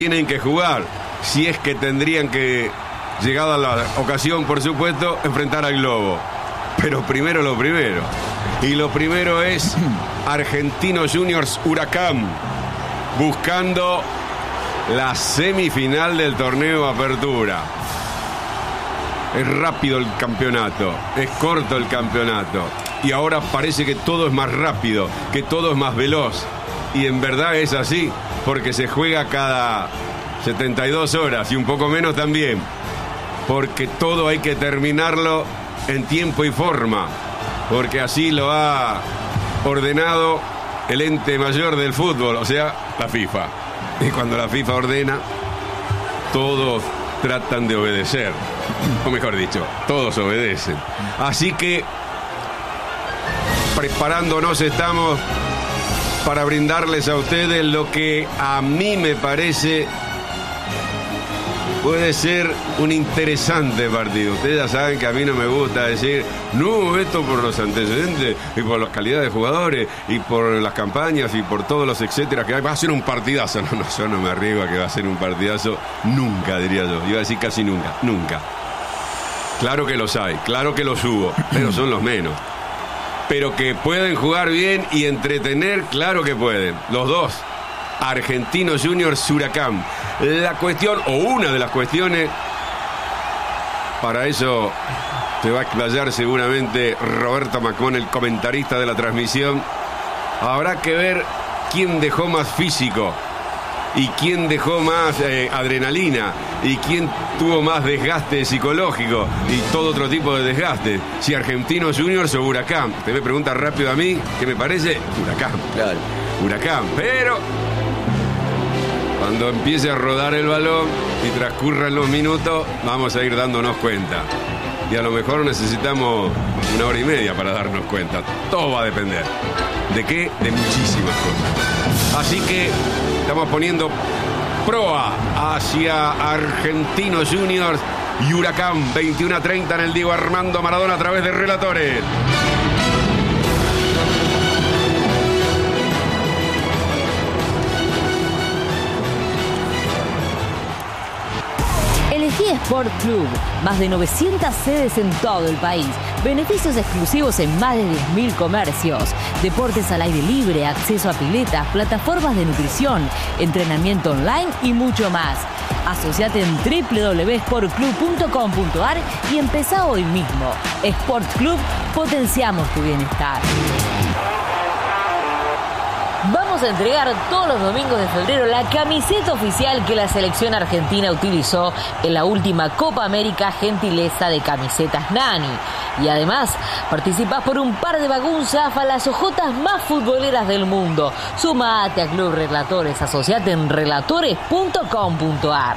tienen que jugar, si es que tendrían que, llegada la ocasión, por supuesto, enfrentar al Globo. Pero primero lo primero. Y lo primero es Argentinos Juniors Huracán, buscando la semifinal del torneo Apertura. Es rápido el campeonato, es corto el campeonato. Y ahora parece que todo es más rápido, que todo es más veloz. Y en verdad es así, porque se juega cada 72 horas y un poco menos también. Porque todo hay que terminarlo en tiempo y forma. Porque así lo ha ordenado el ente mayor del fútbol, o sea, la FIFA. Y cuando la FIFA ordena, todos tratan de obedecer. O mejor dicho, todos obedecen. Así que preparándonos estamos para brindarles a ustedes lo que a mí me parece puede ser un interesante partido. Ustedes ya saben que a mí no me gusta decir, no, esto por los antecedentes y por la calidad de jugadores y por las campañas y por todos los etcétera que hay. Va a ser un partidazo. No, yo no me arriesgo a que va a ser un partidazo nunca, diría yo. Iba a decir casi nunca, nunca. Claro que los hay, claro que los hubo, pero son los menos. Pero que pueden jugar bien y entretener, claro que pueden. Los dos. Argentinos Juniors Huracán. La cuestión, o una de las cuestiones, para eso se va a explayar seguramente Roberto Macón, el comentarista de la transmisión. Habrá que ver quién dejó más físico y quién dejó más adrenalina y quién tuvo más desgaste psicológico y todo otro tipo de desgaste. Si Argentinos Juniors o Huracán. Usted me pregunta rápido a mí, ¿qué me parece? Huracán, claro. Huracán, pero cuando empiece a rodar el balón y transcurran los minutos, vamos a ir dándonos cuenta. Y a lo mejor necesitamos 1 hora y media para darnos cuenta. Todo va a depender. ¿De qué? De muchísimas cosas. Así que estamos poniendo proa hacia Argentinos Juniors y Huracán. 21:30 en el Diego Armando Maradona a través de Relatores. Elegí Sport Club, más de 900 sedes en todo el país, beneficios exclusivos en más de 10.000 comercios, deportes al aire libre, acceso a piletas, plataformas de nutrición, entrenamiento online y mucho más. Asociate en www.sportclub.com.ar y empezá hoy mismo. Sport Club, potenciamos tu bienestar. Vamos a entregar todos los domingos de febrero la camiseta oficial que la selección argentina utilizó en la última Copa América, gentileza de Camisetas Nani. Y además, participás por un par de bagunzas a las ojotas más futboleras del mundo. Sumate a Club Relatores, asociate en relatores.com.ar.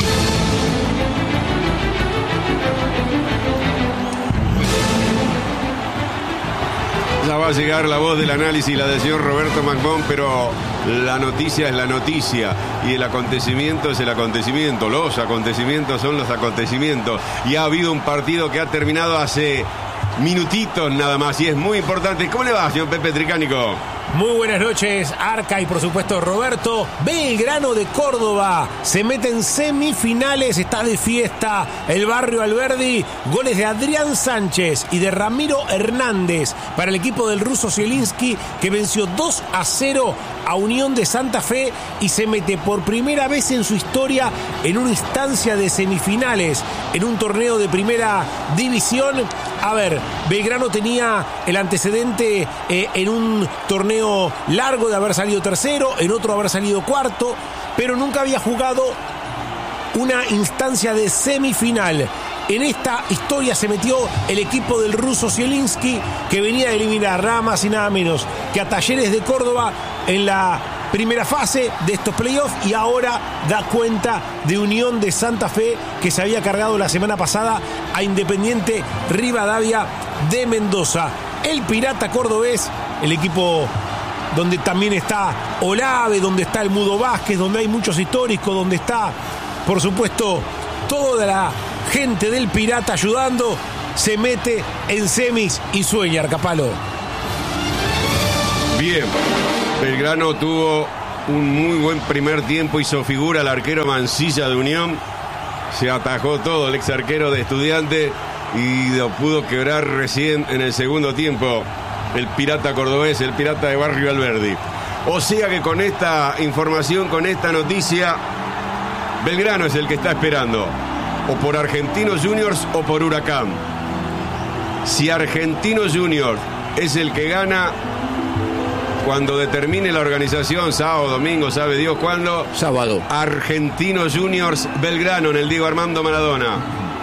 Ya va a llegar la voz del análisis, la del señor Roberto Macón, pero la noticia es la noticia y el acontecimiento es el acontecimiento. Los acontecimientos son los acontecimientos. Y ha habido un partido que ha terminado hace minutitos nada más y es muy importante. ¿Cómo le va, señor Pepe Tricánico? Muy buenas noches, Arca y por supuesto Roberto. Belgrano de Córdoba se mete en semifinales, está de fiesta el Barrio Alberdi. Goles de Adrián Sánchez y de Ramiro Hernández para el equipo del ruso Zielinski, que venció 2-0 a Unión de Santa Fe y se mete por primera vez en su historia en una instancia de semifinales en un torneo de primera división. A ver, Belgrano tenía el antecedente en un torneo largo de haber salido tercero, en otro haber salido cuarto, pero nunca había jugado una instancia de semifinal. En esta historia se metió el equipo del ruso Zielinski, que venía de eliminar nada más y nada menos que a Talleres de Córdoba en la primera fase de estos playoffs, y ahora da cuenta de Unión de Santa Fe, que se había cargado la semana pasada a Independiente Rivadavia de Mendoza. El Pirata cordobés, el equipo donde también está Olave, donde está el Mudo Vázquez, donde hay muchos históricos, donde está, por supuesto, toda la gente del Pirata ayudando, se mete en semis y sueña, Arcapalo. Bien, Belgrano tuvo un muy buen primer tiempo, hizo figura el arquero Mancilla de Unión, se atajó todo el ex arquero de Estudiantes y lo pudo quebrar recién en el segundo tiempo el pirata cordobés, el pirata de Barrio Alberdi. O sea que con esta información, con esta noticia, Belgrano es el que está esperando, o por Argentinos Juniors o por Huracán. Si Argentinos Juniors es el que gana, cuando determine la organización, sábado, domingo, sabe Dios cuándo. Sábado. Argentinos Juniors Belgrano en el Diego Armando Maradona.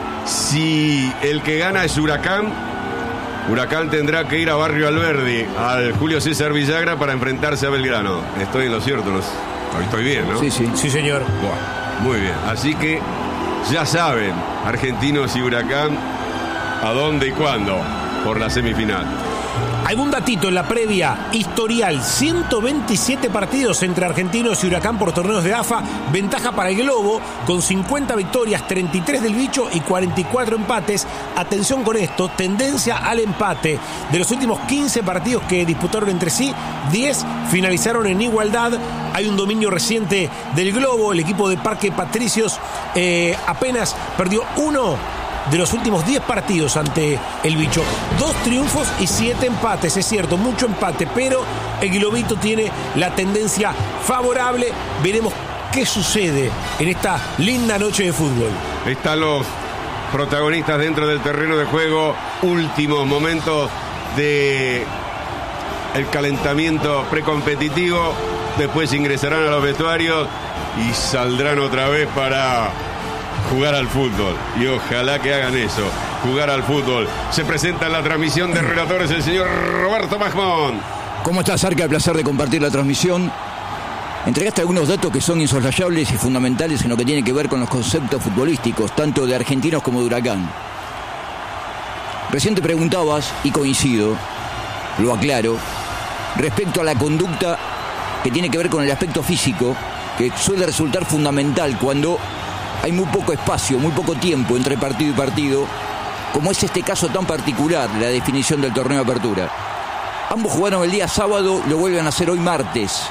Si el que gana es Huracán, Huracán tendrá que ir a Barrio Alberdi, al Julio César Villagra, para enfrentarse a Belgrano. Estoy en lo cierto, estoy bien, ¿no? Sí, sí. Sí, señor. Buah, muy bien. Así que ya saben, Argentinos y Huracán, a dónde y cuándo por la semifinal. Algún datito en la previa, historial, 127 partidos entre Argentinos y Huracán por torneos de AFA, ventaja para el Globo, con 50 victorias, 33 del Bicho y 44 empates. Atención con esto, tendencia al empate. De los últimos 15 partidos que disputaron entre sí, 10 finalizaron en igualdad. Hay un dominio reciente del Globo, el equipo de Parque Patricios apenas perdió uno de los últimos 10 partidos ante el Bicho. 2 triunfos y 7 empates, es cierto, mucho empate, pero el Globito tiene la tendencia favorable. Veremos qué sucede en esta linda noche de fútbol. Están los protagonistas dentro del terreno de juego, últimos momentos de el calentamiento precompetitivo, después ingresarán a los vestuarios y saldrán otra vez para jugar al fútbol, y ojalá que hagan eso, jugar al fútbol. Se presenta en la transmisión de relatores el señor Roberto Majmón. ¿Cómo estás, Arca? El placer de compartir la transmisión. Entregaste algunos datos que son insoslayables y fundamentales en lo que tiene que ver con los conceptos futbolísticos, tanto de Argentinos como de Huracán. Recién te preguntabas, y coincido, lo aclaro, respecto a la conducta que tiene que ver con el aspecto físico, que suele resultar fundamental cuando hay muy poco espacio, muy poco tiempo entre partido y partido, como es este caso tan particular, la definición del torneo de apertura. Ambos jugaron el día sábado, lo vuelven a hacer hoy martes.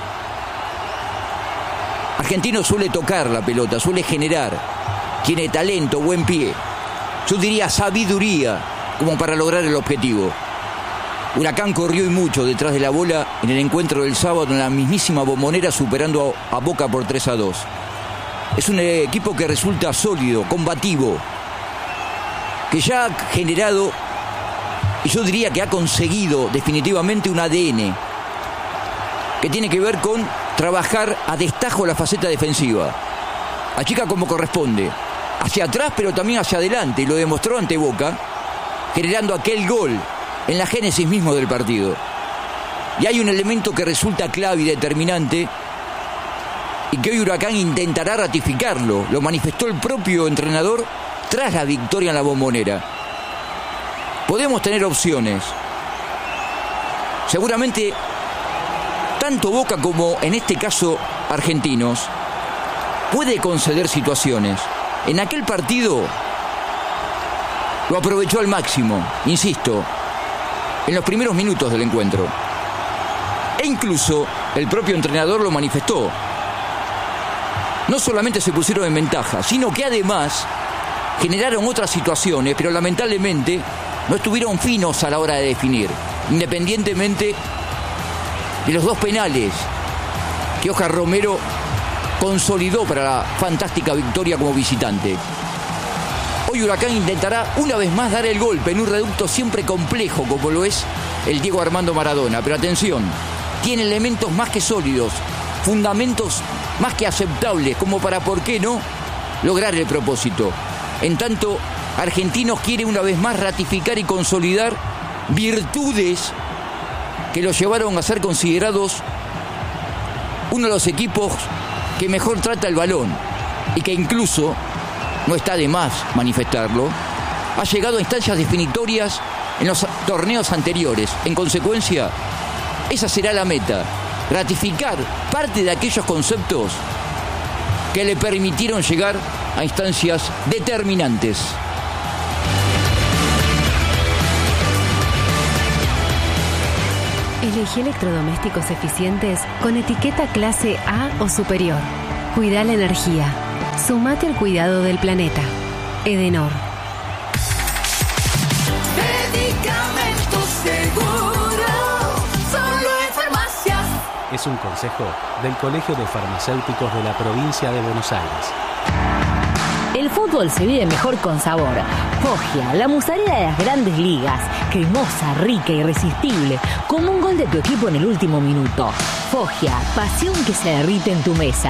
Argentino suele tocar la pelota, suele generar, tiene talento, buen pie, yo diría sabiduría, como para lograr el objetivo. Huracán corrió y mucho detrás de la bola en el encuentro del sábado en la mismísima Bombonera, superando a Boca por 3-2. Es un equipo que resulta sólido, combativo, que ya ha generado, y yo diría que ha conseguido definitivamente un ADN que tiene que ver con trabajar a destajo la faceta defensiva. Achica como corresponde, hacia atrás pero también hacia adelante, y lo demostró ante Boca, generando aquel gol en la génesis mismo del partido. Y hay un elemento que resulta clave y determinante, y que hoy Huracán intentará ratificarlo. Lo manifestó el propio entrenador tras la victoria en la Bombonera. Podemos tener opciones. Seguramente, tanto Boca como, en este caso, Argentinos, puede conceder situaciones. En aquel partido lo aprovechó al máximo, insisto, en los primeros minutos del encuentro. E incluso el propio entrenador lo manifestó. No solamente se pusieron en ventaja, sino que además generaron otras situaciones, pero lamentablemente no estuvieron finos a la hora de definir, independientemente de los 2 penales que Oscar Romero consolidó para la fantástica victoria como visitante. Hoy Huracán intentará una vez más dar el golpe en un reducto siempre complejo como lo es el Diego Armando Maradona, pero atención, tiene elementos más que sólidos, fundamentos más que aceptables, como para, ¿por qué no?, lograr el propósito. En tanto, Argentinos quiere una vez más ratificar y consolidar virtudes que los llevaron a ser considerados uno de los equipos que mejor trata el balón, y que incluso, no está de más manifestarlo, ha llegado a instancias definitorias en los torneos anteriores. En consecuencia, esa será la meta, ratificar parte de aquellos conceptos que le permitieron llegar a instancias determinantes. Elegí electrodomésticos eficientes con etiqueta clase A o superior. Cuida la energía. Sumate al cuidado del planeta. Edenor. Medicamentos Seguro, solo en farmacias. Es un consejo del Colegio de Farmacéuticos de la provincia de Buenos Aires. El fútbol se vive mejor con sabor. Foggia, la musarela de las grandes ligas. Cremosa, rica, irresistible. Como un gol de tu equipo en el último minuto. Foggia, pasión que se derrite en tu mesa.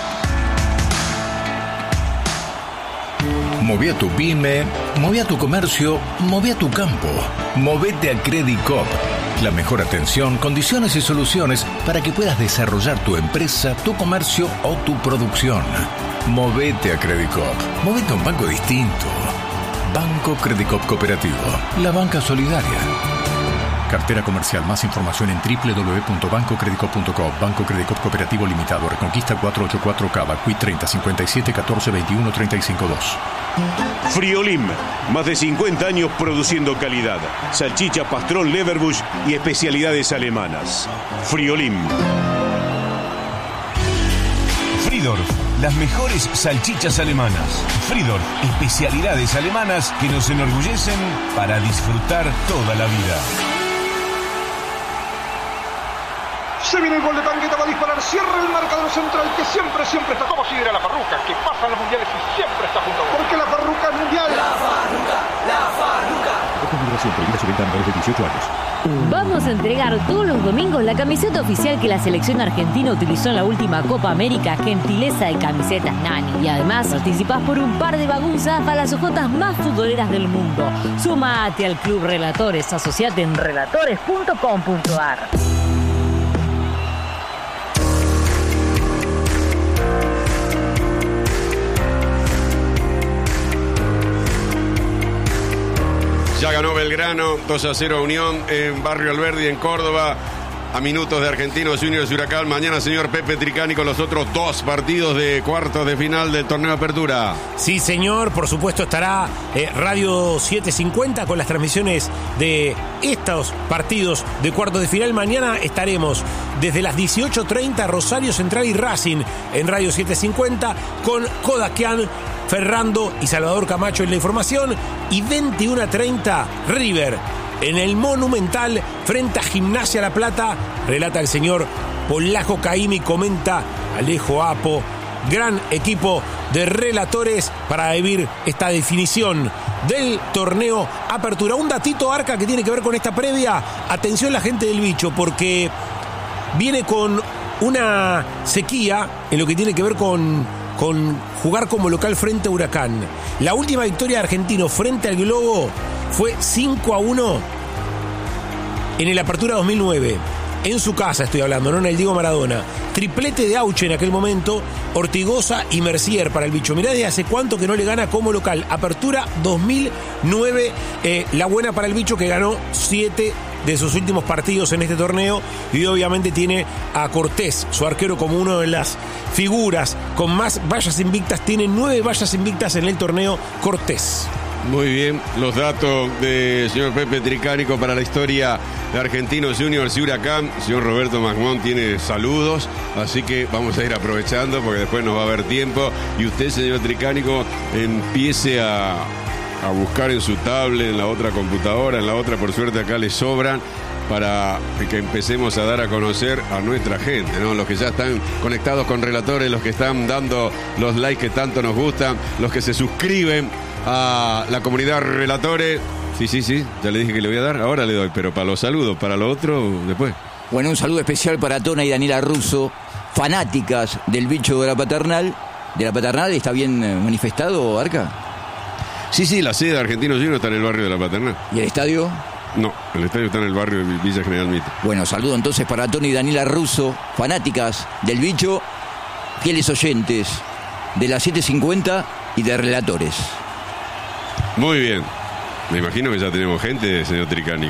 Moví a tu pyme, moví a tu comercio, moví a tu campo. Movete a Credit Coop. La mejor atención, condiciones y soluciones para que puedas desarrollar tu empresa, tu comercio o tu producción. Movete a Credit Coop. Movete a un banco distinto. Banco Credit Coop Cooperativo. La banca solidaria. Cartera comercial. Más información en www.bancocreditcoop.com. Banco Credit Coop Cooperativo Limitado. Reconquista 484 Cava. Cuit 30 57 14 21 35 2. Friolim, más de 50 años produciendo calidad. Salchicha, pastrón, leverbush y especialidades alemanas. Friolim. Fridorf, las mejores salchichas alemanas. Fridorf, especialidades alemanas que nos enorgullecen para disfrutar toda la vida. Se viene el gol de Tangueta, va a disparar, cierra el marcador central que siempre está como si era la Farruca, que pasa en los mundiales y siempre está junto a vos. Porque la Farruca es mundial. La Farruca. Configuración prohibida su venta a menores de 18 años. Vamos a entregar todos los domingos la camiseta oficial que la selección argentina utilizó en la última Copa América, gentileza de Camisetas Nani. Y además participás por un par de bagunzas para las ojotas más futboleras del mundo. Sumate al Club Relatores, asociate en relatores.com.ar. Ya ganó Belgrano, 2-0 Unión en Barrio Alberdi, en Córdoba. A minutos de Argentinos Juniors y Huracán. Mañana, señor Pepe Tricani, con los otros dos partidos de cuartos de final del torneo de apertura. Sí, señor. Por supuesto estará Radio 750 con las transmisiones de estos partidos de cuartos de final. Mañana estaremos desde las 18:30 Rosario Central y Racing en Radio 750 con Kodakian, Ferrando y Salvador Camacho en la información, y 21:30 River en el Monumental frente a Gimnasia La Plata. Relata el señor Polaco Caimi, comenta Alejo Apo. Gran equipo de relatores para vivir esta definición del torneo apertura. Un datito, Arca, que tiene que ver con esta previa. Atención la gente del Bicho, porque viene con una sequía en lo que tiene que ver con jugar como local frente a Huracán. La última victoria de Argentino frente al Globo fue 5-1 en el Apertura 2009. En su casa estoy hablando, no en el Diego Maradona. Triplete de Auche en aquel momento, Ortigosa y Mercier para el Bicho. Mirá de hace cuánto que no le gana como local. Apertura 2009, la buena para el Bicho, que ganó 7 de sus últimos partidos en este torneo, y obviamente tiene a Cortés, su arquero, como una de las figuras con más vallas invictas. Tiene 9 vallas invictas en el torneo Cortés. Muy bien, los datos del señor Pepe Tricánico para la historia de Argentinos Juniors y Huracán. El señor Roberto Magmón tiene saludos, así que vamos a ir aprovechando porque después nos va a haber tiempo. Y usted, señor Tricánico, empiece a buscar en su tablet, en la otra computadora, en la otra, por suerte acá le sobran, para que empecemos a dar a conocer a nuestra gente, ¿no? Los que ya están conectados con relatores, los que están dando los likes que tanto nos gustan, los que se suscriben a la comunidad relatores. Sí, ya le dije que le voy a dar, ahora le doy, pero para los saludos, para lo otro, después. Bueno, un saludo especial para Tona y Daniela Russo, fanáticas del Bicho de la Paternal. ¿De la Paternal está bien manifestado, Arca? Sí, la sede de Argentinos Juniors está en el barrio de la Paternal. ¿Y el estadio? No, el estadio está en el barrio de Villa General Mitre. Bueno, saludo entonces para Tony y Daniela Russo, fanáticas del Bicho, fieles oyentes de la 750 y de relatores. Muy bien. Me imagino que ya tenemos gente, señor Tricánico.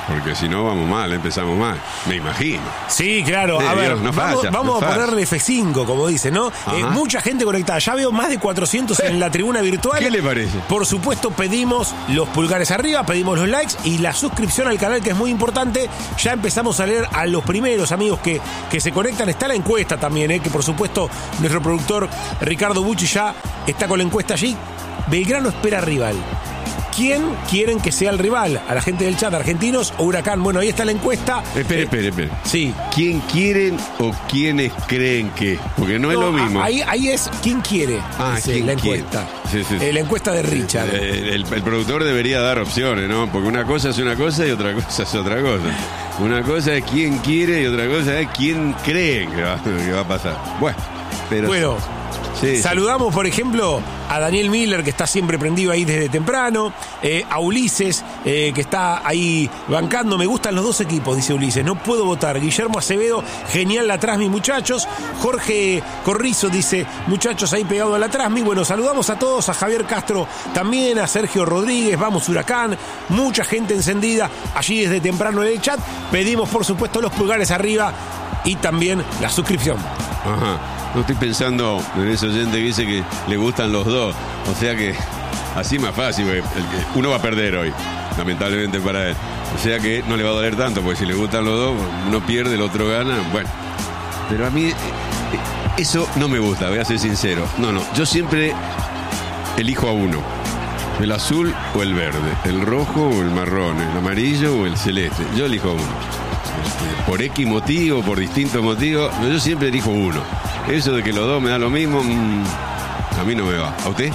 Porque si no vamos mal, empezamos mal, me imagino. Sí, claro. A ver, vamos a ponerle F5, como dice, ¿no? Mucha gente conectada. Ya veo más de 400 en la tribuna virtual. ¿Qué le parece? Por supuesto, pedimos los pulgares arriba, pedimos los likes y la suscripción al canal, que es muy importante. Ya empezamos a leer a los primeros amigos que se conectan. Está la encuesta también, que por supuesto nuestro productor Ricardo Bucci ya está con la encuesta allí. Belgrano espera rival. ¿Quién quieren que sea el rival? ¿A la gente del chat, argentinos o Huracán? Bueno, ahí está la encuesta. Espere. Sí. ¿Quién quieren o quiénes creen que? Porque no es lo mismo. Ahí es quién quiere. ¿Quién la encuesta. Sí. La encuesta de Richard. El productor debería dar opciones, ¿no? Porque una cosa es una cosa y otra cosa es otra cosa. Una cosa es quién quiere y otra cosa es quién cree que va a pasar. Bueno. Sí, saludamos, por ejemplo, a Daniel Miller, que está siempre prendido ahí desde temprano, a Ulises, que está ahí bancando. Me gustan los dos equipos, dice Ulises, no puedo votar. Guillermo Acevedo, genial la Trasmi, muchachos. Jorge Corrizo dice, muchachos, ahí pegado a la Trasmi. Bueno, saludamos a todos, a Javier Castro también, a Sergio Rodríguez, vamos Huracán, mucha gente encendida allí desde temprano en el chat. Pedimos, por supuesto, los pulgares arriba y también la suscripción. Ajá. No estoy pensando en ese oyente que dice que le gustan los dos. O sea que así más fácil, porque uno va a perder hoy, lamentablemente para él. O sea que no le va a doler tanto, porque si le gustan los dos, uno pierde, el otro gana. Bueno, pero a mí eso no me gusta, voy a ser sincero. No, yo siempre elijo a uno. El azul o el verde, el rojo o el marrón, el amarillo o el celeste. Yo elijo a uno. Por X motivo, por distintos motivos, yo siempre elijo uno. Eso de que los dos me da lo mismo, a mí no me va. ¿A usted?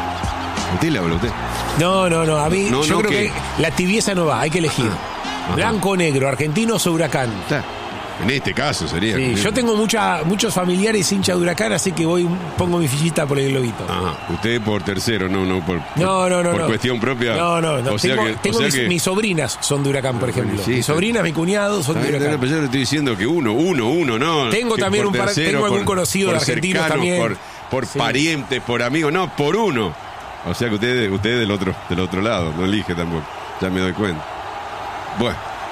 ¿A usted le habla a usted? No, a mí yo creo que la tibieza no va, hay que elegir. Blanco o negro, argentinos o Huracán. En este caso sería. Sí, yo tengo muchos familiares hinchas de Huracán, así que pongo mi fichita por el globito. Usted por tercero, no por cuestión propia. No. O sea tengo mis sobrinas son de Huracán, por ejemplo. Sí, mis sobrinas, mi cuñado son de Huracán. Pero yo le estoy diciendo que uno, no. Tengo también tengo algún conocido de argentinos también. Por parientes, por amigos, no, por uno. O sea que usted del otro lado, no elige tampoco. Ya me doy cuenta. Bueno,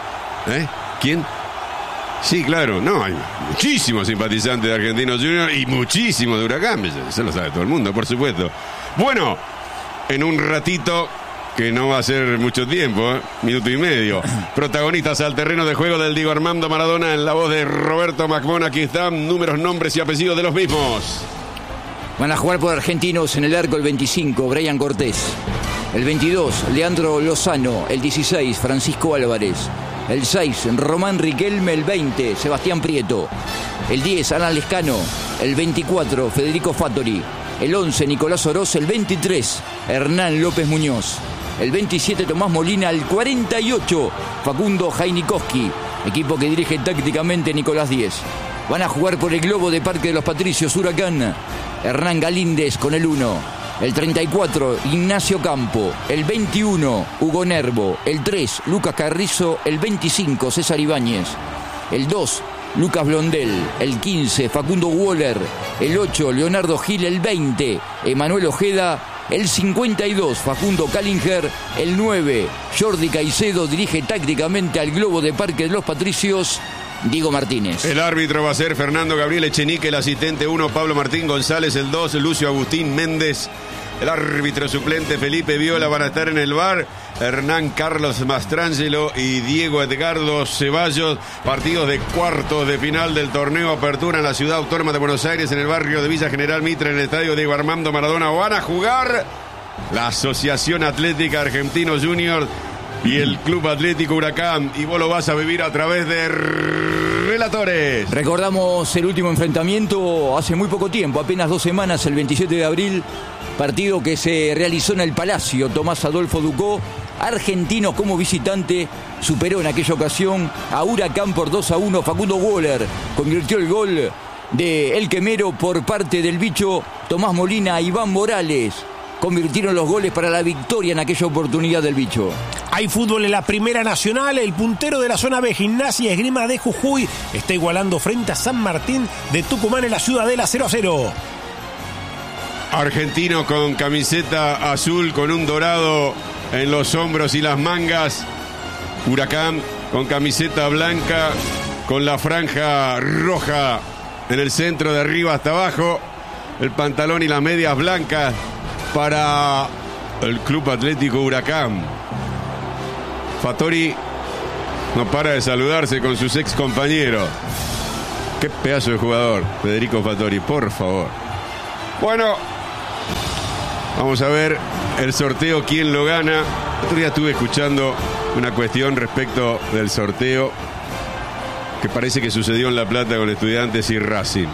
¿quién? Sí, claro, hay muchísimos simpatizantes de Argentinos Juniors y muchísimos de Huracán, eso lo sabe todo el mundo, por supuesto. Bueno, en un ratito, que no va a ser mucho tiempo, minuto y medio, protagonistas al terreno de juego del Diego Armando Maradona en la voz de Roberto Macmón. Aquí están números, nombres y apellidos de los mismos. Van a jugar por Argentinos en el arco el 25, Brian Cortés. El 22, Leandro Lozano. El 16, Francisco Álvarez. El 6, Román Riquelme. El 20, Sebastián Prieto. El 10, Alan Lescano. El 24, Federico Fattori. El 11, Nicolás Oroz. El 23, Hernán López Muñoz. El 27, Tomás Molina. El 48, Facundo Jainikowski. Equipo que dirige tácticamente Nicolás Díez. Van a jugar por el globo de Parque de los Patricios, Huracán. Hernán Galíndez con el 1. El 34, Ignacio Campo. El 21, Hugo Nervo. El 3, Lucas Carrizo. El 25, César Ibáñez. El 2, Lucas Blondel. El 15, Facundo Waller. El 8, Leonardo Gil. El 20, Emanuel Ojeda. El 52, Facundo Callinger. El 9, Jordi Caicedo. Dirige tácticamente al globo de Parque de los Patricios, Diego Martínez. El árbitro va a ser Fernando Gabriel Echenique. El asistente 1, Pablo Martín González. El 2, Lucio Agustín Méndez. El árbitro suplente Felipe Viola. Van a estar en el VAR Hernán Carlos Mastrangelo y Diego Edgardo Ceballos. Partidos de cuartos de final del torneo Apertura en la Ciudad Autónoma de Buenos Aires, en el barrio de Villa General Mitre, en el estadio Diego Armando Maradona. Van a jugar la Asociación Atlética Argentinos Juniors y el Club Atlético Huracán, y vos lo vas a vivir a través de Relatores. Recordamos el último enfrentamiento hace muy poco tiempo, apenas 2 semanas, el 27 de abril, partido que se realizó en el Palacio Tomás Adolfo Ducó. Argentinos como visitante superó en aquella ocasión a Huracán por 2-1. Facundo Waller convirtió el gol de El Quemero por parte del bicho. Tomás Molina, Iván Morales convirtieron los goles para la victoria en aquella oportunidad del bicho. Hay fútbol en la Primera Nacional. El puntero de la zona B, Gimnasia Esgrima de Jujuy, está igualando frente a San Martín de Tucumán en la Ciudadela 0-0. Argentino con camiseta azul con un dorado en los hombros y las mangas. Huracán con camiseta blanca, con la franja roja en el centro de arriba hasta abajo, el pantalón y las medias blancas para el Club Atlético Huracán. Fattori no para de saludarse con sus ex compañeros. Qué pedazo de jugador, Federico Fattori, por favor. Bueno, vamos a ver el sorteo, quién lo gana. Otro día estuve escuchando una cuestión respecto del sorteo que parece que sucedió en La Plata con Estudiantes y Racing.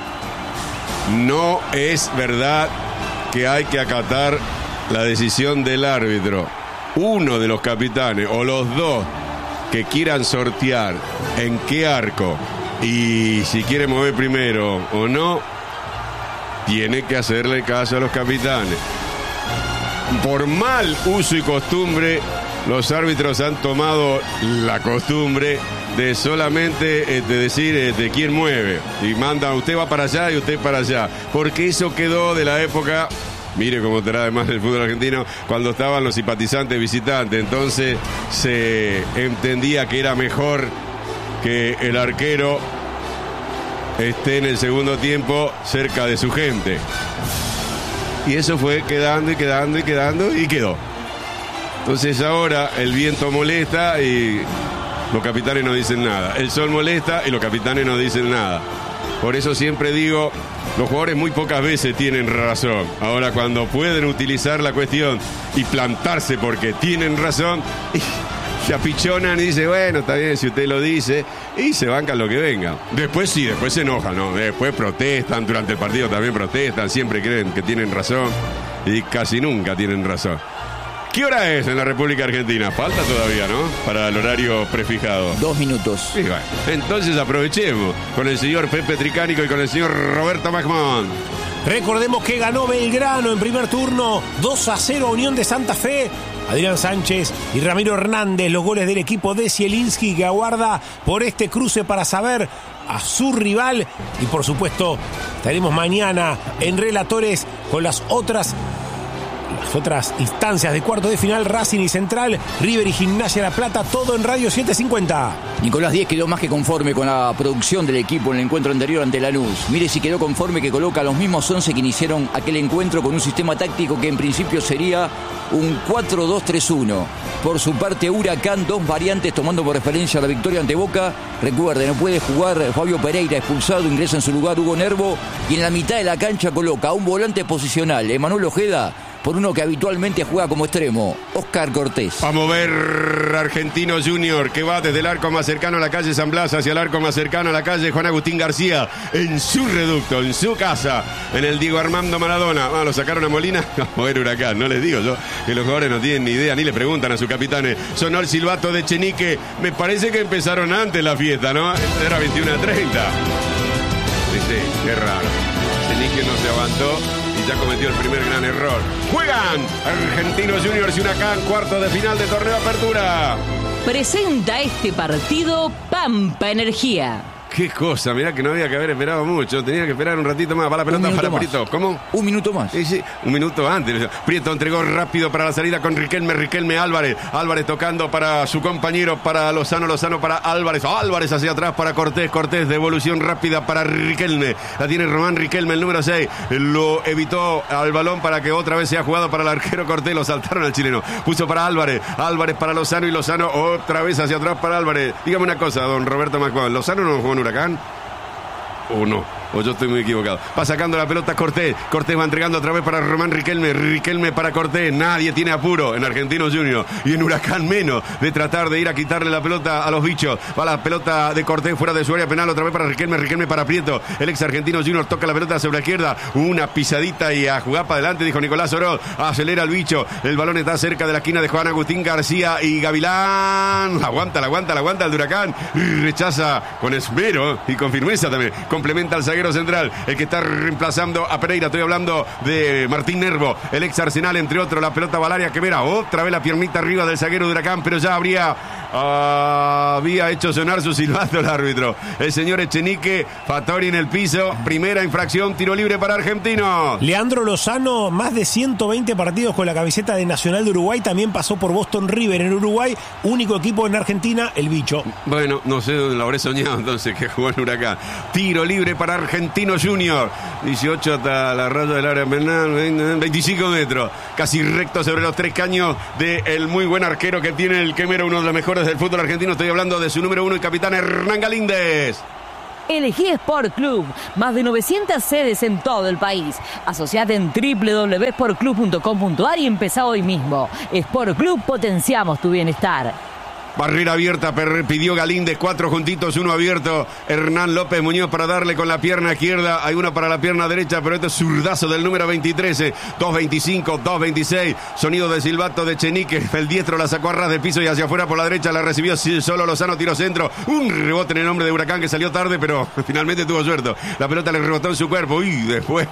No es verdad que hay que acatar la decisión del árbitro. Uno de los capitanes o los dos que quieran sortear en qué arco y si quiere mover primero o no, tiene que hacerle caso a los capitanes. Por mal uso y costumbre, los árbitros han tomado la costumbre de solamente decir de quién mueve. Y manda, usted va para allá y usted para allá. Porque eso quedó de la época, mire cómo estará además el fútbol argentino, cuando estaban los simpatizantes visitantes. Entonces se entendía que era mejor que el arquero esté en el segundo tiempo cerca de su gente. Y eso fue quedando y quedando y quedando y quedó. Entonces ahora el viento molesta y los capitanes no dicen nada. El sol molesta y los capitanes no dicen nada. Por eso siempre digo, los jugadores muy pocas veces tienen razón. Ahora cuando pueden utilizar la cuestión y plantarse porque tienen razón, se apichonan y dicen, bueno, está bien si usted lo dice, y se bancan lo que venga. Después sí, después se enojan, ¿no? Después protestan, durante el partido también protestan, siempre creen que tienen razón y casi nunca tienen razón. ¿Qué hora es en la República Argentina? Falta todavía, ¿no? Para el horario prefijado. 2 minutos. Sí, bueno. Entonces aprovechemos con el señor Pepe Tricánico y con el señor Roberto Magmón. Recordemos que ganó Belgrano en primer turno 2-0 a Unión de Santa Fe. Adrián Sánchez y Ramiro Hernández, los goles del equipo de Zielinski, que aguarda por este cruce para saber a su rival. Y por supuesto, estaremos mañana en Relatores con las otras instancias de cuarto de final, Racing y Central, River y Gimnasia La Plata, todo en Radio 750. Nicolás Díez quedó más que conforme con la producción del equipo en el encuentro anterior ante Lanús. Mire si quedó conforme que coloca los mismos 11 que iniciaron aquel encuentro con un sistema táctico que en principio sería un 4-2-3-1. Por su parte, Huracán, 2 variantes tomando por referencia la victoria ante Boca. Recuerde, no puede jugar Fabio Pereira, expulsado, ingresa en su lugar Hugo Nervo y en la mitad de la cancha coloca a un volante posicional, Emanuel Ojeda, por uno que habitualmente juega como extremo, Oscar Cortés. A mover Argentino Junior, que va desde el arco más cercano a la calle San Blas hacia el arco más cercano a la calle Juan Agustín García, en su reducto, en su casa, en el Diego Armando Maradona. Lo sacaron a Molina a mover Huracán. No les digo yo que los jugadores no tienen ni idea, ni le preguntan a sus capitanes. Sonó el silbato de Chenique. Me parece que empezaron antes la fiesta, ¿no? Era 21:30. Sí, qué raro. Chenique no se aguantó y ya cometió el primer gran error. Juegan Argentinos Juniors y Huracán, cuarto de final de torneo Apertura. Presenta este partido Pampa Energía. Qué cosa, mirá que no había que haber esperado mucho. Tenía que esperar un ratito más. Va la pelota para Prieto. ¿Cómo? Un minuto más. Sí, un minuto antes. Prieto entregó rápido para la salida con Riquelme Álvarez. Álvarez tocando para su compañero, para Lozano para Álvarez. Álvarez hacia atrás para Cortés. Devolución rápida para Riquelme. La tiene Román Riquelme, el número 6. Lo evitó al balón para que otra vez sea jugado para el arquero Cortés. Lo saltaron al chileno. Puso para Álvarez. Álvarez para Lozano y Lozano otra vez hacia atrás para Álvarez. Dígame una cosa, don Roberto Macbón. ¿Lozano no jugó en Huracán? ¿O no? O yo estoy muy equivocado. Va sacando la pelota Cortés. Cortés va entregando otra vez para Román Riquelme. Riquelme para Cortés. Nadie tiene apuro en Argentinos Juniors. Y en Huracán menos de tratar de ir a quitarle la pelota a los bichos. Va la pelota de Cortés fuera de su área penal. Otra vez para Riquelme. Riquelme para Prieto. El ex Argentinos Juniors toca la pelota sobre la izquierda. Una pisadita y a jugar para adelante, dijo Nicolás Oroz. Acelera el bicho. El balón está cerca de la esquina de Juan Agustín García y Gavilán. Aguanta el de Huracán. Rechaza con esmero y con firmeza también. Complementa al zaguero central, el que está reemplazando a Pereira. Estoy hablando de Martín Nervo, el ex Arsenal, entre otros. La pelota Valaria que verá otra vez la piernita arriba del zaguero de Huracán, pero ya habría había hecho sonar su silbato el árbitro. El señor Echenique, Fattori en el piso. Primera infracción, tiro libre para Argentinos. Leandro Lozano, más de 120 partidos con la camiseta de Nacional de Uruguay. También pasó por Boston River en Uruguay. Único equipo en Argentina, el bicho. Bueno, no sé dónde lo habré soñado entonces que jugó en Huracán. Tiro libre para Argentinos Junior. 18 hasta la raya del área penal, 25 metros. Casi recto sobre los 3 caños del muy buen arquero que tiene el Quemero, uno de los mejores del fútbol argentino. Estoy hablando de su número 1 y capitán Hernán Galíndez. Elegí Sport Club, más de 900 sedes en todo el país. Asociate en www.sportclub.com.ar y empezá hoy mismo. Sport Club, potenciamos tu bienestar. Barrera abierta, pidió Galíndez, 4 juntitos, 1 abierto. Hernán López Muñoz para darle con la pierna izquierda. Hay uno para la pierna derecha, pero este es zurdazo del número 23. 2.25, 2.26. Sonido de silbato de Echenique. El diestro la sacó a ras del piso y hacia afuera por la derecha. La recibió solo Lozano, tiro centro. Un rebote en el hombre de Huracán que salió tarde, pero finalmente tuvo suerte. La pelota le rebotó en su cuerpo. Y después,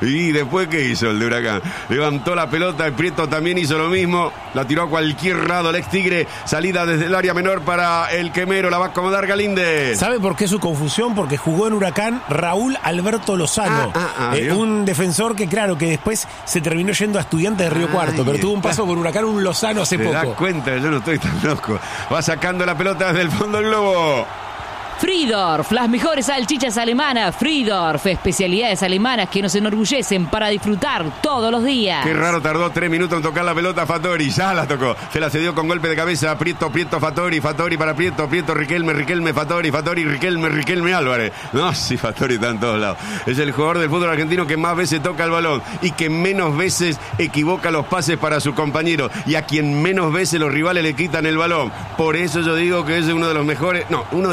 ¿qué hizo el de Huracán? Levantó la pelota, el Prieto también hizo lo mismo. La tiró a cualquier lado el ex Tigre. Salida desde el área menor para el Quemero, la va a acomodar Galíndez. ¿Sabe por qué su confusión? Porque jugó en Huracán Raúl Alberto Lozano, un defensor que claro, que después se terminó yendo a Estudiantes de Río Cuarto, pero tuvo un paso por Huracán, un Lozano hace poco. ¿Te das cuenta? Yo no estoy tan loco. Va sacando la pelota desde el fondo del globo. Friedorf, las mejores salchichas alemanas. Friedorf, especialidades alemanas que nos enorgullecen para disfrutar todos los días. Qué raro, tardó 3 minutos en tocar la pelota Fattori. Ya la tocó. Se la cedió con golpe de cabeza. Prieto, Fattori para Prieto, Riquelme, Fattori, Riquelme Álvarez. No, sí, Fattori está en todos lados. Es el jugador del fútbol argentino que más veces toca el balón y que menos veces equivoca los pases para sus compañeros y a quien menos veces los rivales le quitan el balón. Por eso yo digo que es uno de los mejores,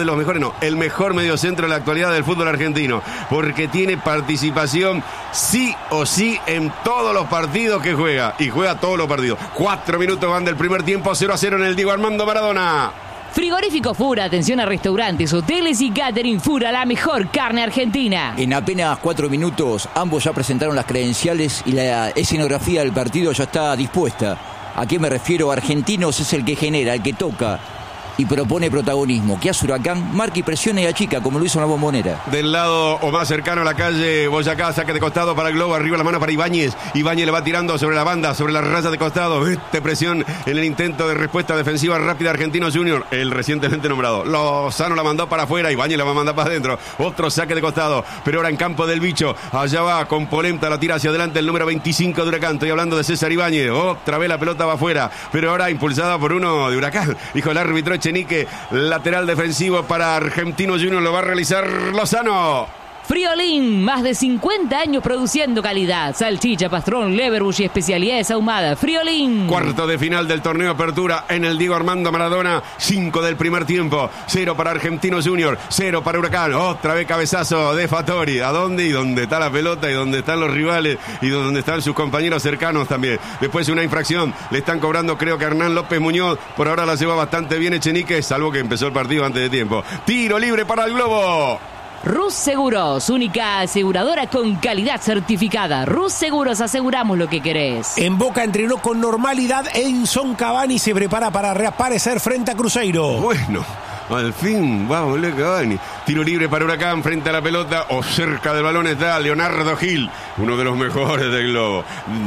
el mejor mediocentro de la actualidad del fútbol argentino, porque tiene participación sí o sí en todos los partidos que juega, y juega todos los partidos. 4 minutos van del primer tiempo, 0-0 en el Diego Armando Maradona. Frigorífico Fura, atención a restaurantes, hoteles y catering. Fura, la mejor carne argentina. En apenas 4 minutos, ambos ya presentaron las credenciales y la escenografía del partido ya está dispuesta. ¿A qué me refiero? Argentinos es el que genera, el que toca y propone protagonismo. Que hace Huracán, marca y presiona y achica, como lo hizo en la Bombonera. Del lado o más cercano a la calle Boyacá, saque de costado para el globo, arriba la mano para Ibáñez. Ibáñez le va tirando sobre la banda, sobre la raya de costado. Presión en el intento de respuesta defensiva rápida Argentinos Junior, el recientemente nombrado. Lozano la mandó para afuera, Ibáñez la va a mandar para adentro. Otro saque de costado, pero ahora en campo del bicho. Allá va, con polenta, la tira hacia adelante el número 25 de Huracán. Estoy hablando de César Ibáñez. Otra vez la pelota va afuera, pero ahora impulsada por uno de Huracán. Dijo el árbitro Echenique, lateral defensivo para Argentinos Junior, lo va a realizar Lozano. Friolín, más de 50 años produciendo calidad. Salchicha, pastrón, leverbush y especialidades ahumadas. Friolín. Cuarto de final del torneo Apertura en el Diego Armando Maradona. 5 del primer tiempo. 0 para Argentinos Junior, 0 para Huracán. Otra vez cabezazo de Fattori. ¿A dónde? Y dónde está la pelota y dónde están los rivales y dónde están sus compañeros cercanos también. Después una infracción. Le están cobrando, creo que a Hernán López Muñoz. Por ahora la lleva bastante bien Echenique, salvo que empezó el partido antes de tiempo. Tiro libre para el globo. Rus Seguros, única aseguradora con calidad certificada. Rus Seguros, aseguramos lo que querés. En Boca entrenó con normalidad. Edinson Cavani se prepara para reaparecer frente a Cruzeiro. Bueno, al fin va a volver Cavani. Tiro libre para Huracán frente a la pelota o cerca del balón está Leonardo Gil, uno de los mejores del globo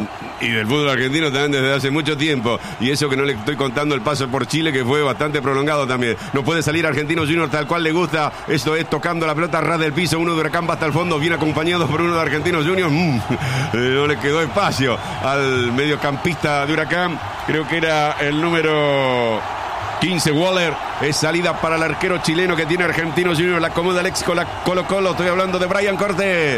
y del fútbol argentino también desde hace mucho tiempo. Y eso que no le estoy contando el paso por Chile, que fue bastante prolongado también. No puede salir Argentinos Junior tal cual le gusta. Esto es tocando la pelota a ras del piso. Uno de Huracán va hasta el fondo, bien acompañado por uno de Argentinos Junior. No le quedó espacio al mediocampista de Huracán. Creo que era el número 15, Waller. Es salida para el arquero chileno que tiene Argentinos Junior. La acomoda el ex Colo-Colo. Estoy hablando de Brian Cortés.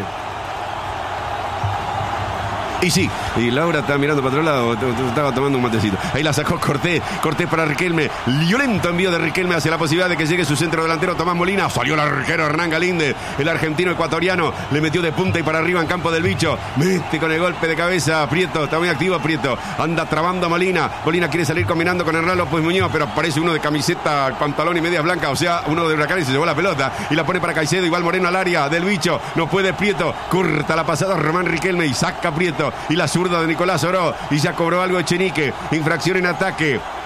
Y sí, y Laura está mirando para otro lado, estaba tomando un matecito. Ahí la sacó Cortés para Riquelme. Violento envío de Riquelme hacia la posibilidad de que llegue su centro delantero Tomás Molina. Salió el arquero Hernán Galíndez, el argentino ecuatoriano. Le metió de punta y para arriba en campo del bicho. Mete con el golpe de cabeza Prieto, está muy activo Prieto. Anda trabando a Molina. Molina quiere salir combinando con Hernán López Muñoz, pero aparece uno de camiseta, pantalón y medias blancas, o sea, uno de Huracán, y se llevó la pelota. Y la pone para Caicedo, igual Moreno al área del bicho. No puede Prieto, corta la pasada Román Riquelme y saca Prieto. Y la zurda de Nicolás Oró, y ya cobró algo Echenique. Infracción en ataque